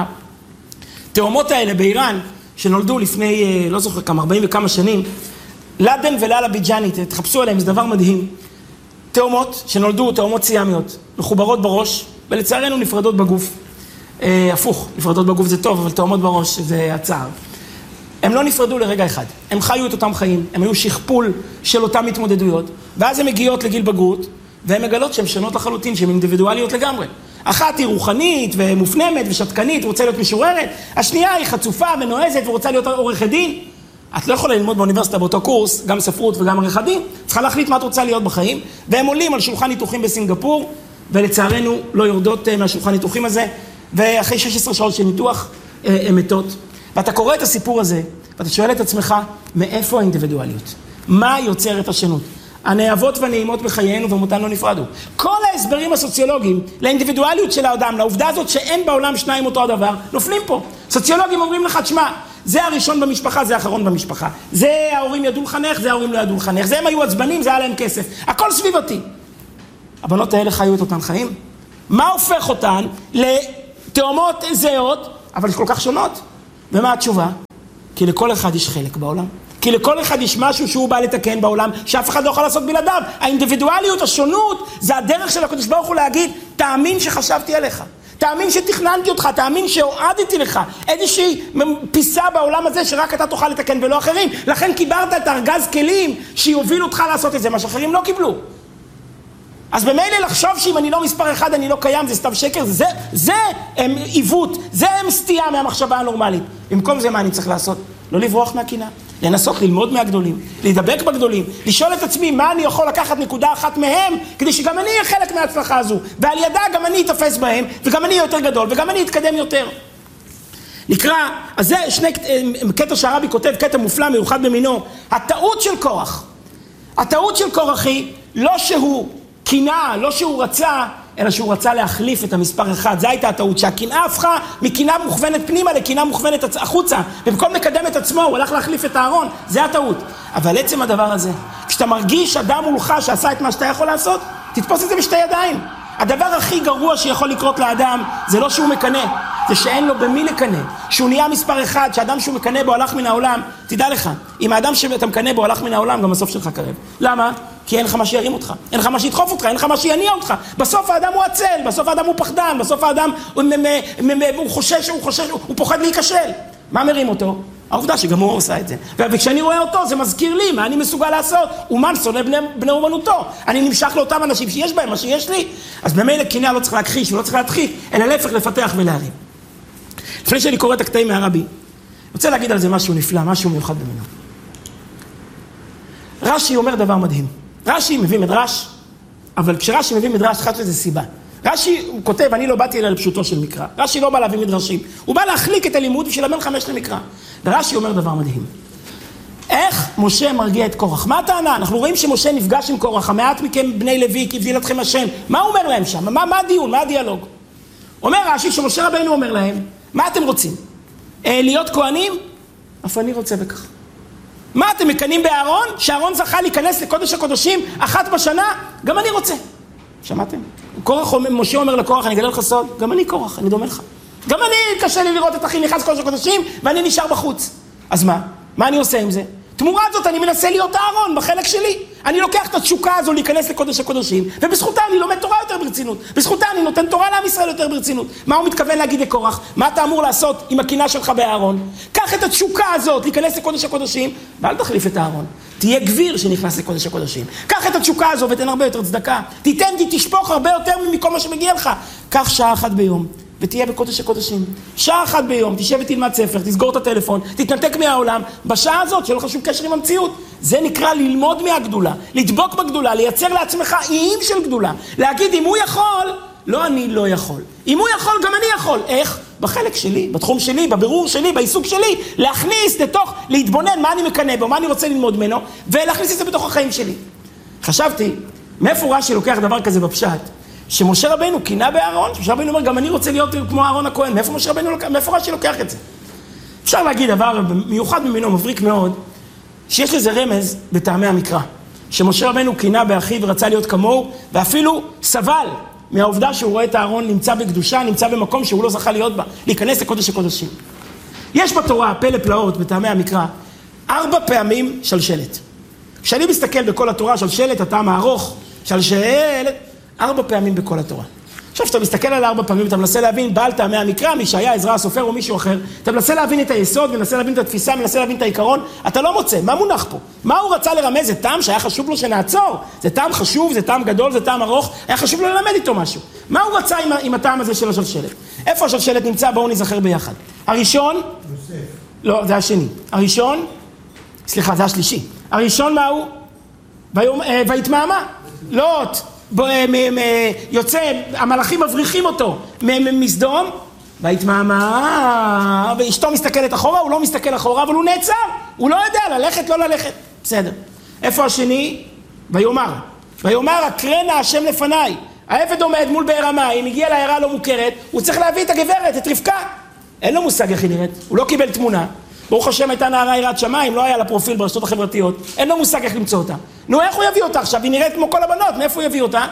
התאומות האלה באיראן, שנולדו לפני, לא זוכר כמה, ארבעים וכמה שנים, לדן ולאלה ביג'אנית, תחפשו עליהם, זה דבר מדהים. תאומות שנולדו, תאומות סיאמיות, מחוברות בראש, ולצערנו נפרדות בגוף. אה, הפוך, נפרדות בגוף זה טוב, אבל תאומות בראש זה הצער. הם לא נפרדו לרגע אחד, הם חיו את אותם חיים, הם היו שכפול של אותם התמודדויות, ואז הן מגיעות לגיל בגרות, והן מגלות שהן שונות לחלוטין, שהן אינדיבידואליות לגמרי. אחת היא רוחנית ומופנמת ושתקנית, רוצה להיות משוררת, השנייה היא חצופה ונועזת ורוצה להיות עורכת דין. את לא יכולה ללמוד באוניברסיטה באותו קורס, גם ספרות וגם עריכת דין, צריכה להחליט מה את רוצה להיות בחיים, והם עולים על שולחן ניתוחים בסינגפור, ולצערנו לא יורדות מהשולחן ניתוחים הזה, ואחרי שש עשרה שעות של ניתוח הן מתות. ואתה קורא את הסיפור הזה, ואתה שואל את עצמך, מאיפה האינדיבידואליות? מה יוצר את השונות? הנאהבות והנעימות בחיינו ומותן לא נפרדו. כל ההסברים הסוציולוגיים לאינדיבידואליות של האדם, לעובדה הזאת שאין בעולם שניים אותו הדבר, נופלים פה. סוציולוגים אומרים לך, תשמע, זה הראשון במשפחה, זה האחרון במשפחה. זה ההורים ידעו לחנך, זה ההורים לא ידעו לחנך. זה הם היו עצבנים, זה היה להם כסף. הכל סביבתי. הבנות האלה חיו את אותן חיים. מה הופך אותן תאומות זהות, אבל יש כל כך שונות. ומה התשובה? כי לכל אחד יש חלק בעולם. כי לכל אחד יש משהו שהוא בא לתקן בעולם, שאף אחד לא יכול לעשות בלעדיו. האינדיבידואליות, השונות, זה הדרך של הקדוש ברוך הוא להגיד, תאמין שחשבתי עליך. תאמין שתכננתי אותך, תאמין שהועדתי לך איזושהי פיסה בעולם הזה שרק אתה תוכל לתקן ולא אחרים. לכן קיברת את ארגז כלים שיוביל אותך לעשות את זה, מה שאחרים לא קיבלו. אז במילא לחשוב שאם אני לא מספר אחד, אני לא קיים, זה סתם שקר, זה, זה הם עיוות, זה הם סטייה מהמחשבה הנורמלית. במקום זה מה אני צריך לעשות? לא לברוח מהקינה, לנסות ללמוד מהגדולים, להידבק בגדולים, לשאול את עצמי מה אני יכול לקחת נקודה אחת מהם, כדי שגם אני אהיה חלק מההצלחה הזו, ועל ידה גם אני אתפס בהם, וגם אני יותר גדול, וגם אני אתקדם יותר. נקרא, אז זה שני, קטע שהרבי כותב, קטע מופלא, מיוחד במינו, הטעות של קורח. הטעות של קורח היא לא שהוא קינה, לא שהוא רצה, אלא שהוא רצה להחליף את המספר אחד. זו הייתה הטעות, שהקנאה הפכה מקינה מוכוונת פנימה לקינה מוכוונת החוצה. במקום לקדם את עצמו, הוא הלך להחליף את הארון. זה הטעות. אבל עצם הדבר הזה, כשאתה מרגיש אדם מולך שעשה את מה שאתה יכול לעשות, תתפוס את זה בשתי ידיים. הדבר הכי גרוע שיכול לקרות לאדם, זה לא שהוא מקנה, זה שאין לו במי לקנה. שהוא נהיה מספר אחד, שהאדם שהוא מקנה בו הלך מן העולם. תדע לך, אם האדם שאתה מקנה בו הלך מן העולם, גם הסוף שלך קרב. למה? כי אין לך מה שירים אותך, אין לך מה שידחוף אותך, אין לך מה שיניע אותך. בסוף האדם הוא עצל, בסוף האדם הוא פחדן, בסוף האדם הוא, הוא חושש, הוא חושש, הוא פוחד להיכשל. מה מרים אותו? העובדה שגם הוא עושה את זה. וכשאני רואה אותו, זה מזכיר לי מה אני מסוגל לעשות. אומן שונא בני, בני אומנותו. אני נמשך לאותם אנשים שיש בהם מה שיש לי. אז במילא קנאה לא צריך להכחיש ולא צריך להדחיק, אלא להפך לפתח ולהרים. לפני שאני קורא את הקטעים מהרבי, אני רוצה להגיד על זה משהו נפלא, משהו מיוחד במינו. רש"י אומר דבר מדהים. רש"י מביא מדרש, אבל כשרש"י מביא מדרש, חד לזה סיבה. רש"י הוא כותב, אני לא באתי אלא לפשוטו של מקרא. רש"י לא בא להביא מדרשים. הוא בא להחליק את הלימוד בשביל לבין חמש למקרא. ורש"י אומר דבר מדהים. איך משה מרגיע את קורח? מה הטענה? אנחנו רואים שמשה נפגש עם קורח. המעט מכם בני לוי, כי הבדיל אתכם השם. מה הוא אומר להם שם? מה, מה הדיון? מה הדיאלוג? אומר רש"י שמשה רבנו אומר להם, מה אתם רוצים? אה, להיות כהנים? אף אני רוצה בכך. מה אתם מקנים בארון? שארון זכה להיכנס לקודש הקודשים אחת בשנה? גם אני רוצה. שמעתם? קורח, משה אומר לקורח, אני אגלה לך סוד, גם אני קורח, אני דומה לך. גם אני קשה לי לראות את אחי נכנס קודש הקודשים ואני נשאר בחוץ. אז מה? מה אני עושה עם זה? תמורת זאת אני מנסה להיות הארון בחלק שלי. אני לוקח את התשוקה הזו להיכנס לקודש הקודשים, ובזכותה אני לומד תורה יותר ברצינות. בזכותה אני נותן תורה לעם ישראל יותר ברצינות. מה הוא מתכוון להגיד לקורח? מה אתה אמור לעשות עם הקינה שלך בארון? קח את התשוקה הזאת להיכנס לקודש הקודשים, ואל תחליף את הארון. תהיה גביר שנכנס לקודש הקודשים. קח את התשוקה הזו ותן הרבה יותר צדקה. תיתן, תשפוך הרבה יותר מכל מה שמגיע לך. קח שעה אחת ביום. ותהיה בקודש הקודשים. שעה אחת ביום, תשב ותלמד ספר, תסגור את הטלפון, תתנתק מהעולם. בשעה הזאת, שלא לך שום קשר עם המציאות. זה נקרא ללמוד מהגדולה, לדבוק בגדולה, לייצר לעצמך איים של גדולה. להגיד, אם הוא יכול, לא אני לא יכול. אם הוא יכול, גם אני יכול. איך? בחלק שלי, בתחום שלי, בבירור שלי, בעיסוק שלי, להכניס לתוך, להתבונן מה אני מקנה בו, מה אני רוצה ללמוד ממנו, ולהכניס את זה בתוך החיים שלי. חשבתי, מאיפה רש"י לוקח דבר כזה בפשט? שמשה רבנו קינה בארון, שמשה רבנו אומר, גם אני רוצה להיות כמו אהרון הכהן. מאיפה משה רבנו לוקח, מאיפה רש"י לוקח את זה? אפשר להגיד דבר מיוחד ממנו, מבריק מאוד, שיש לזה רמז בטעמי המקרא. שמשה רבנו קינה באחיו ורצה להיות כמוהו, ואפילו סבל מהעובדה שהוא רואה את הארון נמצא בקדושה, נמצא במקום שהוא לא זכה להיות בה, להיכנס לקודש הקודשים. יש בתורה, פלא פלאות, בטעמי המקרא, ארבע פעמים שלשלת. כשאני מסתכל בכל התורה, שלשלת, הטעם הארוך, שלשלת, ארבע פעמים בכל התורה. עכשיו, כשאתה מסתכל על ארבע פעמים, אתה מנסה להבין בעל טעמי המקרא, מי שהיה עזרא הסופר או מישהו אחר, אתה מנסה להבין את היסוד, מנסה להבין את התפיסה, מנסה להבין את העיקרון, אתה לא מוצא. מה מונח פה? מה הוא רצה לרמז? זה טעם שהיה חשוב לו שנעצור. זה טעם חשוב, זה טעם גדול, זה טעם ארוך, היה חשוב לו ללמד איתו משהו. מה הוא רצה עם, עם הטעם הזה של השלשלת? איפה השלשלת נמצא? בואו נזכר ביחד. הראשון, יוסף. לא, זה השני. הראשון, סליחה, זה השלישי. הראשון מהו? ויתמהמה. לוט. יוצא, המלאכים מבריחים אותו מסדום, ויתמהמה, ואשתו מסתכלת אחורה, הוא לא מסתכל אחורה, אבל הוא נעצר, הוא לא יודע ללכת, לא ללכת. בסדר. איפה השני? ויאמר. ויאמר, אקרנה השם לפניי. העבד עומד מול באר המים, הגיע לעיירה לא מוכרת, הוא צריך להביא את הגברת, את רבקה. אין לו מושג איך היא נראית, הוא לא קיבל תמונה. ברוך השם הייתה נערה יראת שמיים, לא היה לה פרופיל ברשתות החברתיות, אין לו מושג איך למצוא אותה. נו, איך הוא יביא אותה עכשיו? היא נראית כמו כל הבנות, מאיפה הוא יביא אותה?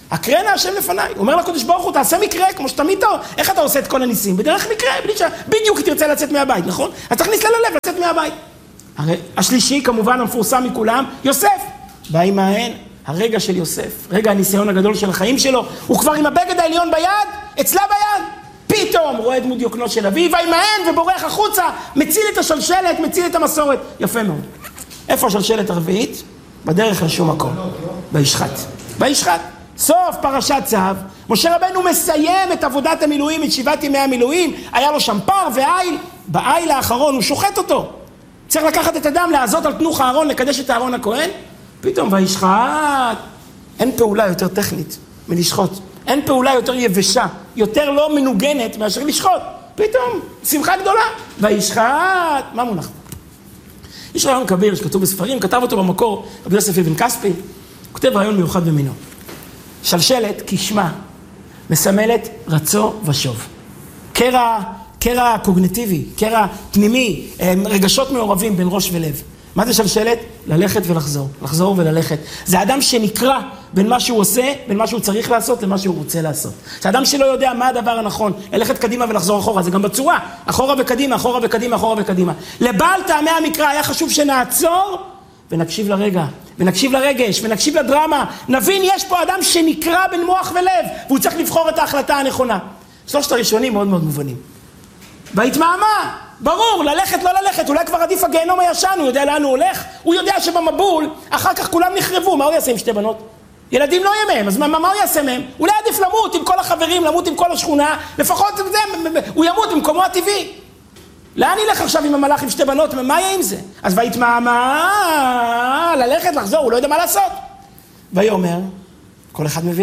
הקרנה השם לפניי. הוא אומר לקדוש ברוך הוא, תעשה מקרה, כמו שתמיד אתה, איך אתה עושה את כל הניסים? בדרך מקרה, בלי ש... בדיוק היא תרצה לצאת מהבית, נכון? אז תכניס לה ללב לצאת מהבית. הרי השלישי, כמובן, המפורסם מכולם, יוסף. בא מההן, הרגע של יוסף, רגע הניסיון הגדול של החיים שלו, הוא כבר עם הבגד העליון ביד, אצלה ביד. פתאום רואה דמות דיוקנו של אביו, וימהן ובורח החוצה, מציל את השלשלת, מציל את המסורת. יפה מאוד. איפה השלשלת הרביעית? בדרך לשום מקום. בישחט. בישחט. סוף פרשת צו, משה רבנו מסיים את עבודת המילואים, את שבעת ימי המילואים, היה לו שם פר ועיל, בעיל האחרון הוא שוחט אותו. צריך לקחת את הדם, לעזות על תנוך הארון, לקדש את הארון הכהן. פתאום וישחט. אין פעולה יותר טכנית מלשחוט. אין פעולה יותר יבשה, יותר לא מנוגנת מאשר לשחוט. פתאום, שמחה גדולה. וישחט. מה מונח? יש רעיון כביר שכתוב בספרים, כתב אותו במקור, רבי יוסף אבן כספי, הוא כותב רעיון מיוחד במינו. שלשלת, כשמה, מסמלת רצו ושוב. קרע, קרע קוגניטיבי, קרע פנימי, רגשות מעורבים בין ראש ולב. מה זה שלשלת? ללכת ולחזור, לחזור וללכת. זה אדם שנקרא בין מה שהוא עושה, בין מה שהוא צריך לעשות למה שהוא רוצה לעשות. זה אדם שלא יודע מה הדבר הנכון, ללכת קדימה ולחזור אחורה, זה גם בצורה, אחורה וקדימה, אחורה וקדימה, אחורה וקדימה. לבעל טעמי המקרא היה חשוב שנעצור ונקשיב לרגע, ונקשיב לרגש, ונקשיב לדרמה. נבין, יש פה אדם שנקרא בין מוח ולב, והוא צריך לבחור את ההחלטה הנכונה. שלושת הראשונים מאוד מאוד מובנים. והתמהמה, ברור, ללכת לא ללכת, אולי כבר עדיף הגיהנום הישן, הוא יודע לאן הוא הולך, הוא יודע שבמבול, אחר כך כולם נחרבו, מה הוא יעשה עם שתי בנות? ילדים לא יהיה מהם, אז מה, מה הוא יעשה מהם? אולי עדיף למות עם כל החברים, למות עם כל השכונה, לפחות זה, הוא ימות במקומו הטבעי. לאן ילך עכשיו עם המלאך עם שתי בנות, מה יהיה עם זה? אז והתמהמה, ללכת, לחזור, הוא לא יודע מה לעשות. ויאמר, כל אחד מבין,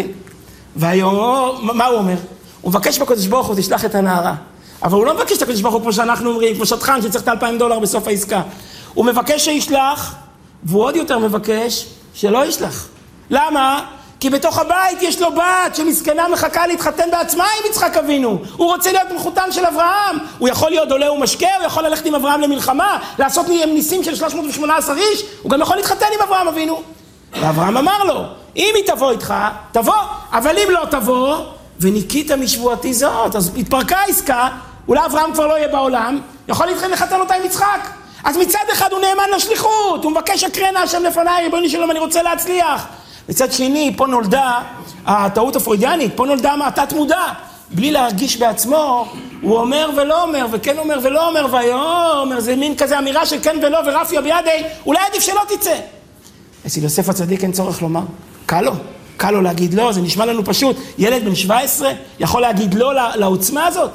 ויאמר, מה הוא אומר? הוא מבקש בקדוש ברוך הוא, תשלח את הנערה. אבל הוא לא מבקש את הקדוש ברוך הוא כמו שאנחנו אומרים, כמו שטחן שצריך את אלפיים דולר בסוף העסקה. הוא מבקש שישלח, והוא עוד יותר מבקש שלא ישלח. למה? כי בתוך הבית יש לו בת שמסכנה מחכה להתחתן בעצמה עם יצחק אבינו. הוא רוצה להיות מחותן של אברהם. הוא יכול להיות עולה ומשקה, הוא יכול ללכת עם אברהם למלחמה, לעשות ניסים של שלוש מאות ושמונה עשרה איש, הוא גם יכול להתחתן עם אברהם אבינו. ואברהם אמר לו, אם היא תבוא איתך, תבוא, אבל אם לא תבוא, וניקית משבועתי זאת, אז התפרקה העסקה, אולי אברהם כבר לא יהיה בעולם, יכול להתחיל לחתן אותה עם יצחק. אז מצד אחד הוא נאמן לשליחות, הוא מבקש הקרנה השם לפניי, ריבונו שלום, אני רוצה להצליח. מצד שני, פה נולדה הטעות הפרוידיאנית, פה נולדה מעטת מודע. בלי להרגיש בעצמו, הוא אומר ולא אומר, וכן אומר ולא אומר, ויאמר, זה מין כזה אמירה של כן ולא ורפיה בידי, אולי עדיף שלא תצא. אצל יוסף הצדיק אין צורך לומר, קל לו, קל לו להגיד לא, זה נשמע לנו פשוט. ילד בן שבע עשרה יכול להגיד לא לעוצמה הזאת.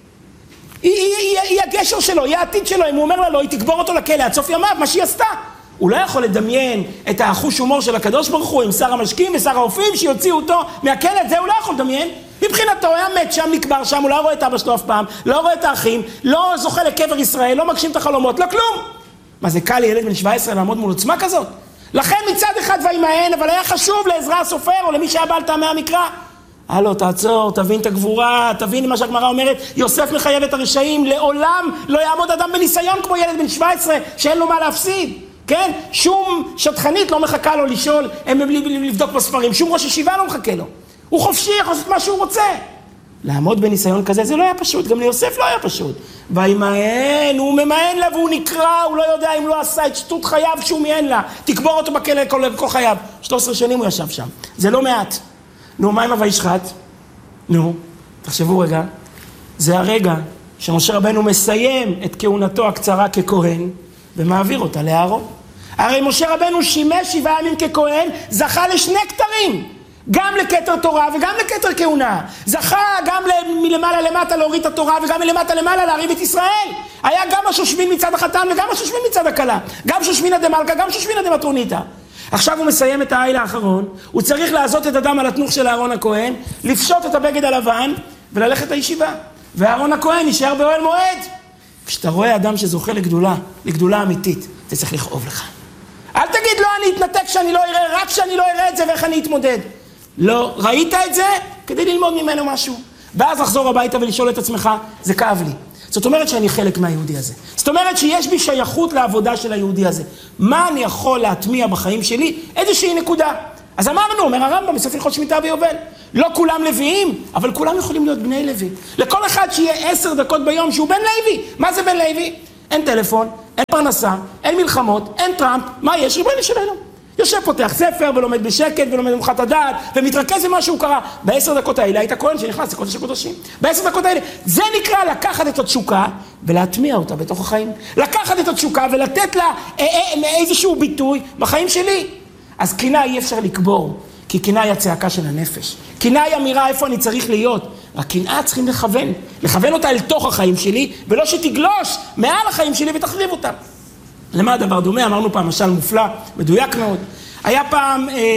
היא, היא, היא, היא הגשר שלו, היא העתיד שלו, אם הוא אומר לה לא, היא תקבור אותו לכלא, עד סוף ימיו, מה שהיא עשתה. הוא לא יכול לדמיין את החוש הומור של הקדוש ברוך הוא עם שר המשקים ושר האופים שיוציאו אותו מהכלא, זה הוא לא יכול לדמיין. מבחינתו היה מת שם, נקבר שם, הוא לא רואה את אבא שלו אף פעם, לא רואה את האחים, לא זוכה לקבר ישראל, לא מגשים את החלומות, לא כלום. מה זה קל לילד בן שבע עשרה לעמוד מול עוצמה כזאת? לכן מצד אחד וימהן, אבל היה חשוב לעזרא הסופר או למי שהיה בעל טעמי המקרא. הלו, תעצור, תבין את הגבורה, תבין מה שהגמרא אומרת, יוסף מחייב את הרשעים, לעולם לא יעמוד אדם בניסיון כמו ילד בן שבע עשרה שאין לו מה להפסיד. כן? שום שטחנית לא מחכה לו לשאול, הם לבדוק בספרים, שום ראש ישיבה לא מחכה לו. הוא חופשי, יכול לעשות מה שהוא רוצה. לעמוד בניסיון כזה, זה לא היה פשוט, גם ליוסף לא היה פשוט. וימהן, הוא ממהן לה והוא נקרא, הוא לא יודע אם לא עשה את שטות חייו שהוא מיהן לה. תקבור אותו בכלא כל, כל חייו. שלוש עשרה שנים הוא ישב שם. זה לא מעט. נו, מה עם הוישחט? נו, תחשבו רגע. זה הרגע שמשה רבנו מסיים את כהונתו הקצרה ככהן, ומעביר אותה לאהרון. הרי משה רבנו שימש שבעה ימים ככהן, זכה לשני כתרים. גם לכתר תורה וגם לכתר כהונה. זכה גם מלמעלה למטה להוריד את התורה וגם מלמטה למעלה להרים את ישראל. היה גם השושבין מצד החתן וגם השושבין מצד הכלה. גם שושבינה דמלכה, גם שושבינה דמטרוניתא. עכשיו הוא מסיים את העיל האחרון, הוא צריך לעזות את הדם על התנוך של אהרון הכהן, לפשוט את הבגד הלבן וללכת לישיבה. ואהרון הכהן יישאר באוהל מועד. כשאתה רואה אדם שזוכה לגדולה, לגדולה אמיתית, זה צריך לכאוב לך. אל תגיד לא, אני אתנתק שאני לא אראה, רק שאני לא אראה את זה ואיך אני אתמודד. לא, ראית את זה כדי ללמוד ממנו משהו. ואז לחזור הביתה ולשאול את עצמך, זה כאב לי. זאת אומרת שאני חלק מהיהודי הזה. זאת אומרת שיש בי שייכות לעבודה של היהודי הזה. מה אני יכול להטמיע בחיים שלי? איזושהי נקודה. אז אמרנו, אומר הרמב"ם בסוף הלכות שמיטה ויובל, לא כולם לוויים, אבל כולם יכולים להיות בני לוי. לכל אחד שיהיה עשר דקות ביום שהוא בן לוי. מה זה בן לוי? אין טלפון, אין פרנסה, אין מלחמות, אין טראמפ. מה יש? ריבונו של עולם. יושב פותח ספר ולומד בשקט ולומד במחת הדעת ומתרכז במה שהוא קרא. בעשר דקות האלה היית כהן שנכנס לקודש הקודשים. בעשר דקות האלה. זה נקרא לקחת את התשוקה ולהטמיע אותה בתוך החיים. לקחת את התשוקה ולתת לה איזשהו ביטוי בחיים שלי. אז קינה אי אפשר לקבור, כי קינה היא הצעקה של הנפש. קינה היא אמירה איפה אני צריך להיות. רק קנאה צריכים לכוון. לכוון אותה אל תוך החיים שלי, ולא שתגלוש מעל החיים שלי ותחריב אותה. למה הדבר דומה? אמרנו פעם משל מופלא, מדויק מאוד. היה פעם, אה,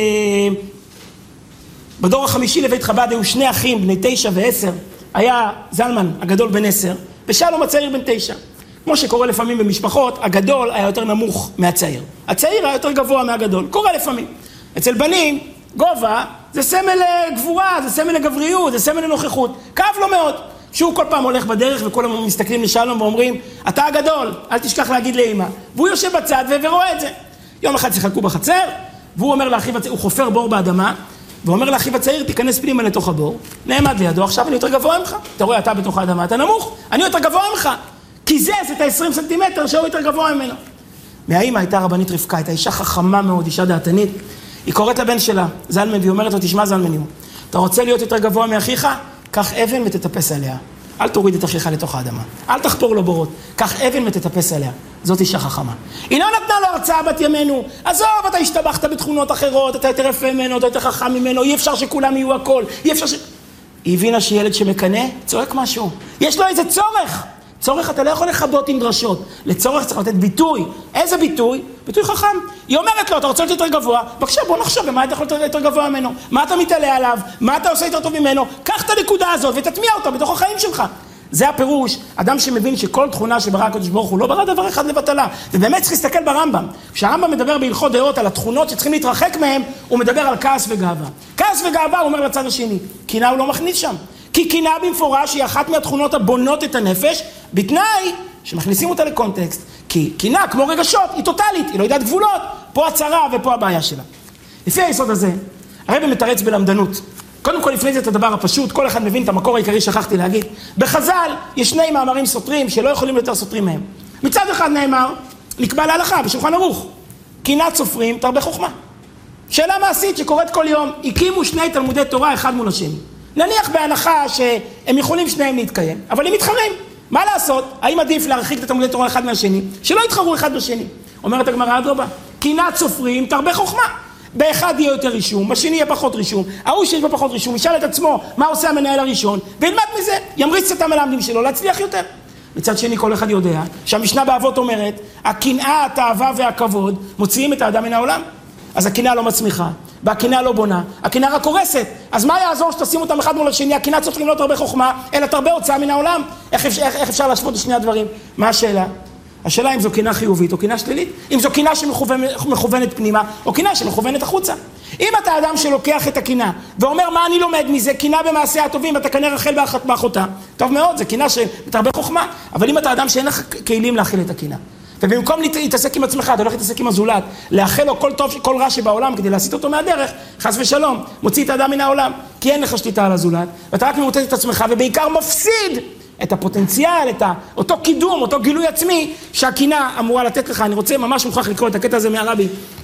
בדור החמישי לבית חב"ד היו שני אחים, בני תשע ועשר. היה זלמן הגדול בן עשר, ושלום הצעיר בן תשע. כמו שקורה לפעמים במשפחות, הגדול היה יותר נמוך מהצעיר. הצעיר היה יותר גבוה מהגדול. קורה לפעמים. אצל בנים, גובה זה סמל גבורה, זה סמל לגבריות, זה סמל לנוכחות. כאב לו מאוד. שהוא כל פעם הולך בדרך וכולם מסתכלים לשלום ואומרים, אתה הגדול, אל תשכח להגיד לאמא. והוא יושב בצד ורואה את זה. יום אחד שיחקו בחצר, והוא אומר לאחיו הצעיר, הוא חופר בור באדמה, ואומר לאחיו הצעיר, תיכנס פנימה לתוך הבור. נעמד לידו, עכשיו אני יותר גבוה ממך. אתה רואה, אתה בתוך האדמה, אתה נמוך, אני יותר גבוה ממך. קיזז את ה-עשרים סנטימטר שהוא יותר גבוה ממנו. מהאמא הייתה רבנית רבקה, הייתה אישה חכמה מאוד, אישה דעתנית. היא קוראת לבן שלה, זלמן, והיא אומרת לו, תשמע זלמן, אתה רוצה להיות יותר גבוה מאחיך? קח אבן ותטפס עליה. אל תוריד את אחיך לתוך האדמה. אל תחפור לו בורות. קח אבן ותטפס עליה. זאת אישה חכמה. היא לא נתנה לו הרצאה בת ימינו. עזוב, אתה השתבחת בתכונות אחרות, אתה יותר יפה ממנו, אתה יותר חכם ממנו, אי אפשר שכולם יהיו הכל. אי אפשר ש... היא הבינה שילד שמקנה, צועק משהו. יש לו איזה צורך. צורך אתה לא יכול לחבות עם דרשות. לצורך צריך לתת ביטוי. איזה ביטוי? ביטוי חכם. היא אומרת לו, אתה רוצה להיות יותר גבוה? בבקשה, בוא נחשוב, במה אתה יכול להיות יותר גבוה ממנו? מה אתה מתעלה עליו? מה אתה עושה יותר טוב ממנו? קח את הנקודה הזאת ותטמיע אותה בתוך החיים שלך. זה הפירוש, אדם שמבין שכל תכונה שברא הקדוש ברוך הוא לא ברא דבר אחד לבטלה. ובאמת צריך להסתכל ברמב"ם. כשהרמב"ם מדבר בהלכות דעות על התכונות שצריכים להתרחק מהם, הוא מדבר על כעס וגאווה. כעס וגאווה, הוא אומר לצד השני. קנאה הוא לא מכניס שם. כי קנאה במפורש היא אחת מהתכונות הבונות את הנפש, בתנאי שמכניסים אותה לקונטקסט. כי קנאה, כמו רגשות, היא טוטלית, היא לא יודעת גבולות. פה הצרה ופה הבעיה שלה. לפי היסוד הזה, הרב מתרץ בלמדנות. קודם כל, לפני זה את הדבר הפשוט, כל אחד מבין את המקור העיקרי, שכחתי להגיד. בחז"ל יש שני מאמרים סותרים שלא יכולים יותר סותרים מהם. מצד אחד נאמר, נקבע להלכה בשולחן ערוך. קנאת סופרים תרבה חוכמה. שאלה מעשית שקורית כל יום, הקימו שני תלמודי תורה אחד מול השני. נניח בהנחה שהם יכולים שניהם להתקיים, אבל הם מתחרים. מה לעשות? האם עדיף להרחיק את התלמודי תורה אחד מהשני? שלא יתחרו אחד בשני. אומרת הגמרא אדרבה, קנאת סופרים תרבה חוכמה. באחד יהיה יותר רישום, בשני יהיה פחות רישום, ההוא שיש בו פחות רישום, ישאל את עצמו מה עושה המנהל הראשון, וילמד מזה, ימריץ את המלמדים שלו להצליח יותר. מצד שני כל אחד יודע שהמשנה באבות אומרת, הקנאה, התאווה והכבוד מוציאים את האדם מן העולם. אז הקנאה לא מצמיחה, והקנאה לא בונה, הקנאה רק הורסת. אז מה יעזור שתשים אותם אחד מול השני? הקנאה סופרים לא תרבה חוכמה, אלא תרבה הוצאה מן העולם. איך, איך, איך אפשר להשוות את שני הדברים? מה השאלה? השאלה אם זו קנאה חיובית או קנאה שלילית, אם זו קנאה שמכוונת פנימה או קנאה שמכוונת החוצה. אם אתה אדם שלוקח את הקנאה ואומר מה אני לומד מזה, קנאה במעשיה הטובים ואתה קנאה רחל באחותה, טוב מאוד, זה קנאה שמתרבה חוכמה. אבל אם אתה אדם שאין לך כלים להכיל את הקנאה, ובמקום להתעסק עם עצמך, אתה הולך להתעסק עם הזולת, לאחל לו כל טוב, כל רע שבעולם כדי להסיט אותו מהדרך, חס ושלום, מוציא את האדם מן העולם, כי אין לך שליטה על הזולת, ואתה רק ממוטט את עצמך ובעיקר מפסיד את הפוטנציאל, את אותו קידום, אותו גילוי עצמי שהקנאה אמורה לתת לך. אני רוצה ממש מוכרח לקרוא את הקטע הזה מהרבי.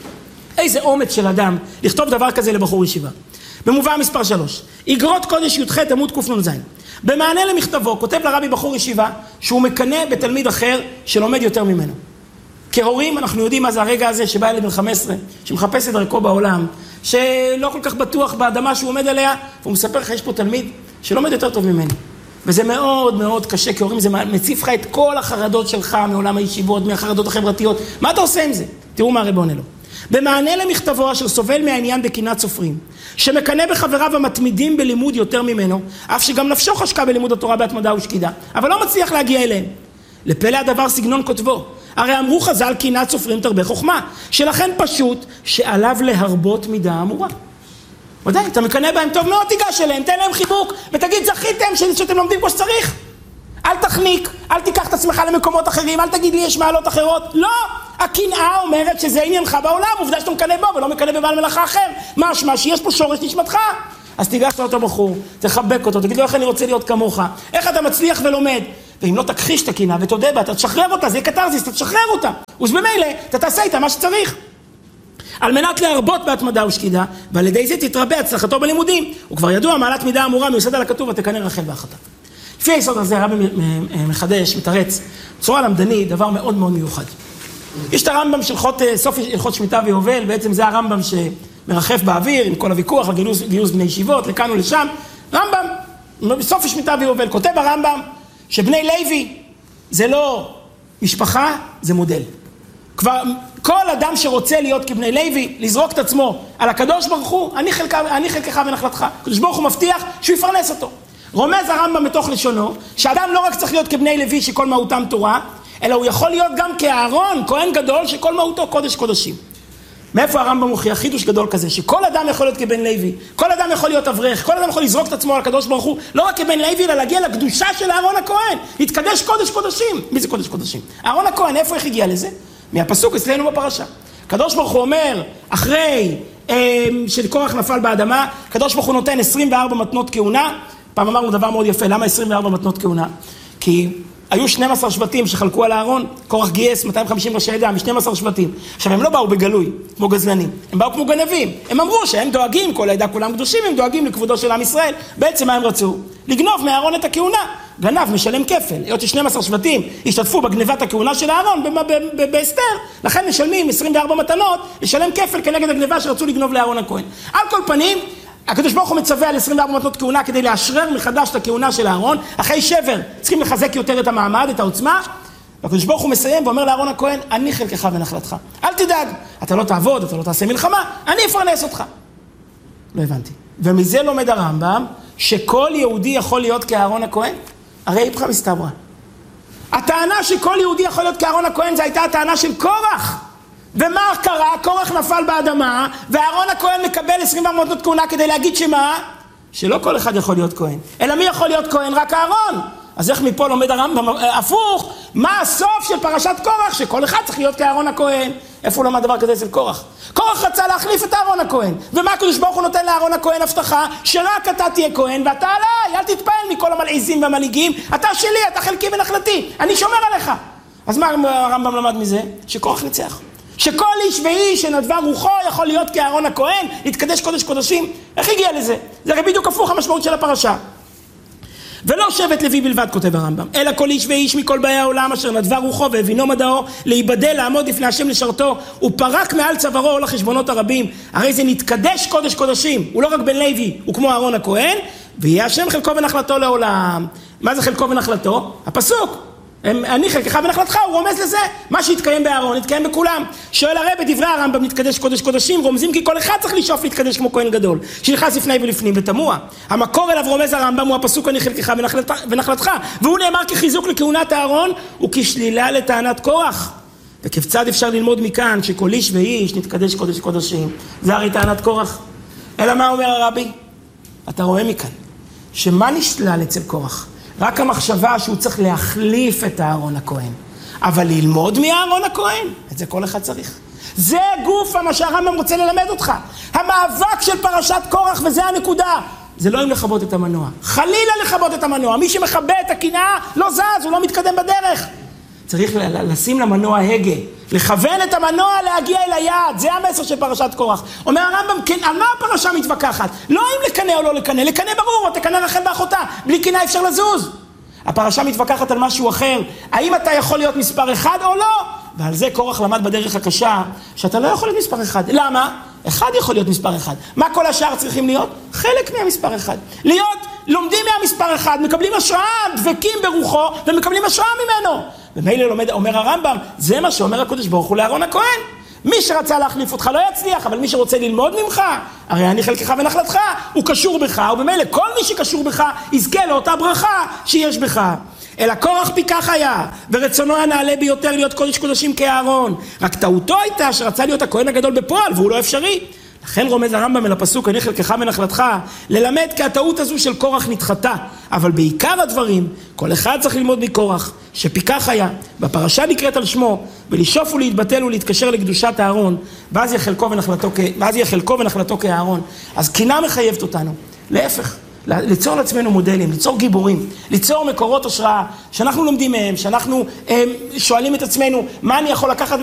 איזה אומץ של אדם לכתוב דבר כזה לבחור ישיבה. במובא מספר שלוש, אגרות קודש י"ח עמוד קנ"ז. במענה למכתבו כותב לרבי בחור ישיבה שהוא מקנא בתלמיד אחר שלומד יותר ממנו. כהורים אנחנו יודעים מה זה הרגע הזה שבא ילד בן חמש עשרה, שמחפש את דרכו בעולם, שלא כל כך בטוח באדמה שהוא עומד עליה, והוא מספר לך יש פה תלמיד שלומד יותר טוב ממני. וזה מאוד מאוד קשה, כי הורים זה מציף לך את כל החרדות שלך מעולם הישיבות, מהחרדות החברתיות. מה אתה עושה עם זה? תראו מה הרב עונה לו. במענה למכתבו אשר סובל מהעניין בקנאת סופרים, שמקנא בחבריו המתמידים בלימוד יותר ממנו, אף שגם נפשו חשקה בלימוד התורה בהתמדה ושקידה, אבל לא מצליח להגיע אליהם. לפלא הדבר סגנון כותבו. הרי אמרו חז"ל קנאת סופרים תרבה חוכמה, שלכן פשוט שעליו להרבות מידה אמורה. ודאי, אתה מקנא בהם טוב מאוד, תיגש אליהם, תן להם חיבוק, ותגיד, זכיתם שאתם לומדים כמו שצריך. אל תחניק, אל תיקח את עצמך למקומות אחרים, אל תגיד לי יש מעלות אחרות. לא, הקנאה אומרת שזה עניינך בעולם, עובדה שאתה מקנא בו ולא מקנא בבעל מלאכה אחר. משמע שיש פה שורש נשמתך. אז תיגש לאותו בחור, תחבק אותו, תגיד לו איך אני רוצה להיות כמוך, איך אתה מצליח ולומד. ואם לא תכחיש את הקנאה ותודה בה, אתה תשחרר אותה, זה יהיה קטרזיס, אתה תשחרר אותה. ובמילא, אתה תעשה איתה מה שצריך. על מנת להרבות בהתמדה ושקידה, ועל ידי זה תתרבה הצלחתו בלימודים. הוא כבר ידוע, מעלת מידה אמורה מיוסד על הכתוב, ותקנא רחל והחטאת. לפי היסוד הזה, הרב מחדש, מתרץ, בצורה למדני, דבר מאוד מאוד מיוחד. יש את הרמב"ם של חוט, סוף הלכות שמיטה ויובל, בעצם זה הרמב"ם שמרחף באוויר, עם כל הוויכוח, גיוס, גיוס בני ישיבות, לכאן ולשם. רמב"ם, בסוף שמיטה ויובל, כותב הרמב"ם, שבני לוי זה לא משפחה, זה מודל. כבר כל אדם שרוצה להיות כבני לוי, לזרוק את עצמו על הקדוש ברוך הוא, אני, חלקה, אני חלקך ונחלתך. הקדוש ברוך הוא מבטיח שהוא יפרנס אותו. רומז הרמב"ם מתוך לשונו, שאדם לא רק צריך להיות כבני לוי שכל מהותם תורה, אלא הוא יכול להיות גם כאהרון, כהן גדול שכל מהותו קודש קודשים. מאיפה הרמב"ם מוכיח חידוש גדול כזה, שכל אדם יכול להיות כבן לוי, כל אדם יכול להיות אברך, כל אדם יכול לזרוק את עצמו על הקדוש ברוך הוא, לא רק כבן לוי, אלא להגיע לקדושה של אהרון הכהן, להתקדש קודש קודשים. מי זה קודש קודשים? אהרון הכהן, איפה איך הגיע לזה? מהפסוק אצלנו בפרשה. הקדוש ברוך הוא אומר, אחרי אה, שקורח נפל באדמה, הקדוש ברוך הוא נותן עשרים וארבע מתנות כהונה. פעם אמרנו דבר מאוד יפה, למה עשרים וארבע מתנות כהונה? כי היו שנים עשר שבטים שחלקו על הארון, קורח גייס מאתיים וחמישים ראשי עדה מ-שנים עשר שבטים. עכשיו הם לא באו בגלוי, כמו גזלנים, הם באו כמו גנבים. הם אמרו שהם דואגים, כל העדה כולם קדושים, הם דואגים לכבודו של עם ישראל. בעצם מה הם רצו? לגנוב מהארון את הכהונה. גנב משלם כפל. היות ש-שנים עשר שבטים השתתפו בגנבת הכהונה של הארון באסתר, לכן משלמים עשרים וארבע מתנות לשלם כפל כנגד הגנבה שרצו לגנוב לאהרון הכהן. על כל פנים, הקדוש ברוך הוא מצווה על עשרים וארבע מתנות כהונה כדי לאשרר מחדש את הכהונה של הארון. אחרי שבר צריכים לחזק יותר את המעמד, את העוצמה. הקדוש ברוך הוא מסיים ואומר לאהרון הכהן, אני חלקך ונחלתך. אל תדאג, אתה לא תעבוד, אתה לא תעשה מלחמה, אני אפרנס אותך. לא הבנתי. ומזה לומד הרמב"ם שכל יהודי יכול להיות כאהרון הכהן. הרי איפכא מסתברא. הטענה שכל יהודי יכול להיות כאהרון הכהן, זו הייתה הטענה של קורח. ומה קרה? קורח נפל באדמה, ואהרון הכהן מקבל עשרים וארבע מתנות כהונה כדי להגיד שמה? שלא כל אחד יכול להיות כהן. אלא מי יכול להיות כהן? רק אהרון. אז איך מפה לומד הרמב"ם הפוך? מה הסוף של פרשת קורח? שכל אחד צריך להיות כאהרון הכהן. איפה הוא לומד דבר כזה אצל קורח? קורח רצה להחליף את אהרון הכהן. ומה הקדוש ברוך הוא נותן לאהרון הכהן הבטחה? שרק אתה תהיה כהן ואתה עליי, אל תתפעל מכל המלעיזים והמנהיגים. אתה שלי, אתה חלקי ונחלתי. אני שומר עליך. אז מה הרמב"ם למד מזה? שקורח ניצח. שכל איש ואיש שנדבה רוחו יכול להיות כאהרון הכהן, להתקדש קודש קודשים. איך הגיע לזה? זה הרי בדיוק הפוך המשמעות של הפרשה. ולא שבט לוי בלבד, כותב הרמב"ם, אלא כל איש ואיש מכל באי העולם אשר נדבה רוחו והבינו מדעו, להיבדל, לעמוד לפני השם לשרתו, הוא פרק מעל צווארו לחשבונות הרבים. הרי זה נתקדש קודש קודשים, הוא לא רק בן לוי, הוא כמו אהרון הכהן, ויהיה השם חלקו ונחלתו לעולם. מה זה חלקו ונחלתו? הפסוק. אני חלקך ונחלתך, הוא רומז לזה, מה שהתקיים באהרון, התקיים בכולם. שואל הרי בדברי הרמב"ם נתקדש קודש קודשים, רומזים כי כל אחד צריך לשאוף להתקדש כמו כהן גדול, שנכנס לפני ולפנים ותמוה. המקור אליו רומז הרמב"ם הוא הפסוק אני חלקך ונחלתך, והוא נאמר כחיזוק לכהונת אהרון וכשלילה לטענת קורח. וכיצד אפשר ללמוד מכאן שכל איש ואיש נתקדש קודש קודשים? זה הרי טענת קורח. אלא מה אומר הרבי? אתה רואה מכאן שמה נשלל אצל קורח? רק המחשבה שהוא צריך להחליף את אהרון הכהן. אבל ללמוד מאהרון הכהן, את זה כל אחד צריך. זה גוף מה שהרמב"ם רוצה ללמד אותך. המאבק של פרשת קורח, וזה הנקודה. זה לא אם לכבות את המנוע. חלילה לכבות את המנוע. מי שמכבה את הקנאה לא זז, הוא לא מתקדם בדרך. צריך לשים למנוע הגה. לכוון את המנוע להגיע אל היעד. זה המסר של פרשת קורח. אומר הרמב"ם, כן, על מה הפרשה מתווכחת? לא אם לקנא או לא לקנא. לקנא ברור, תקנא רחל באחותה. בלי קנאה אפשר לזוז. הפרשה מתווכחת על משהו אחר. האם אתה יכול להיות מספר אחד או לא? ועל זה קורח למד בדרך הקשה, שאתה לא יכול להיות מספר אחד. למה? אחד יכול להיות מספר אחד. מה כל השאר צריכים להיות? חלק מהמספר אחד. להיות, לומדים מהמספר אחד, מקבלים השראה, דבקים ברוחו, ומקבלים השראה ממנו. ומילא לומד, אומר הרמב"ם, זה מה שאומר הקדוש ברוך הוא לאהרון הכהן. מי שרצה להחליף אותך לא יצליח, אבל מי שרוצה ללמוד ממך, הרי אני חלקך ונחלתך, הוא קשור בך, ובמילא כל מי שקשור בך יזכה לאותה ברכה שיש בך. אלא קורח פי כך היה, ורצונו הנעלה ביותר להיות קודש קודשים כאהרון. רק טעותו הייתה שרצה להיות הכהן הגדול בפועל, והוא לא אפשרי. לכן רומז הרמב"ם אל הפסוק, אני חלקך ונחלתך, ללמד כי הטעות הזו של קורח נדחתה. אבל בעיקר הדברים, כל אחד צריך ללמוד מקורח, שפיקח היה, בפרשה נקראת על שמו, ולשאוף ולהתבטל ולהתקשר לקדושת הארון, ואז יהיה חלקו ונחלתו, ואז יהיה חלקו ונחלתו כאהרון. אז קינה מחייבת אותנו, להפך. ליצור לעצמנו מודלים, ליצור גיבורים, ליצור מקורות השראה, שאנחנו לומדים מהם, שאנחנו הם, שואלים את עצמנו, מה אני יכול לקחת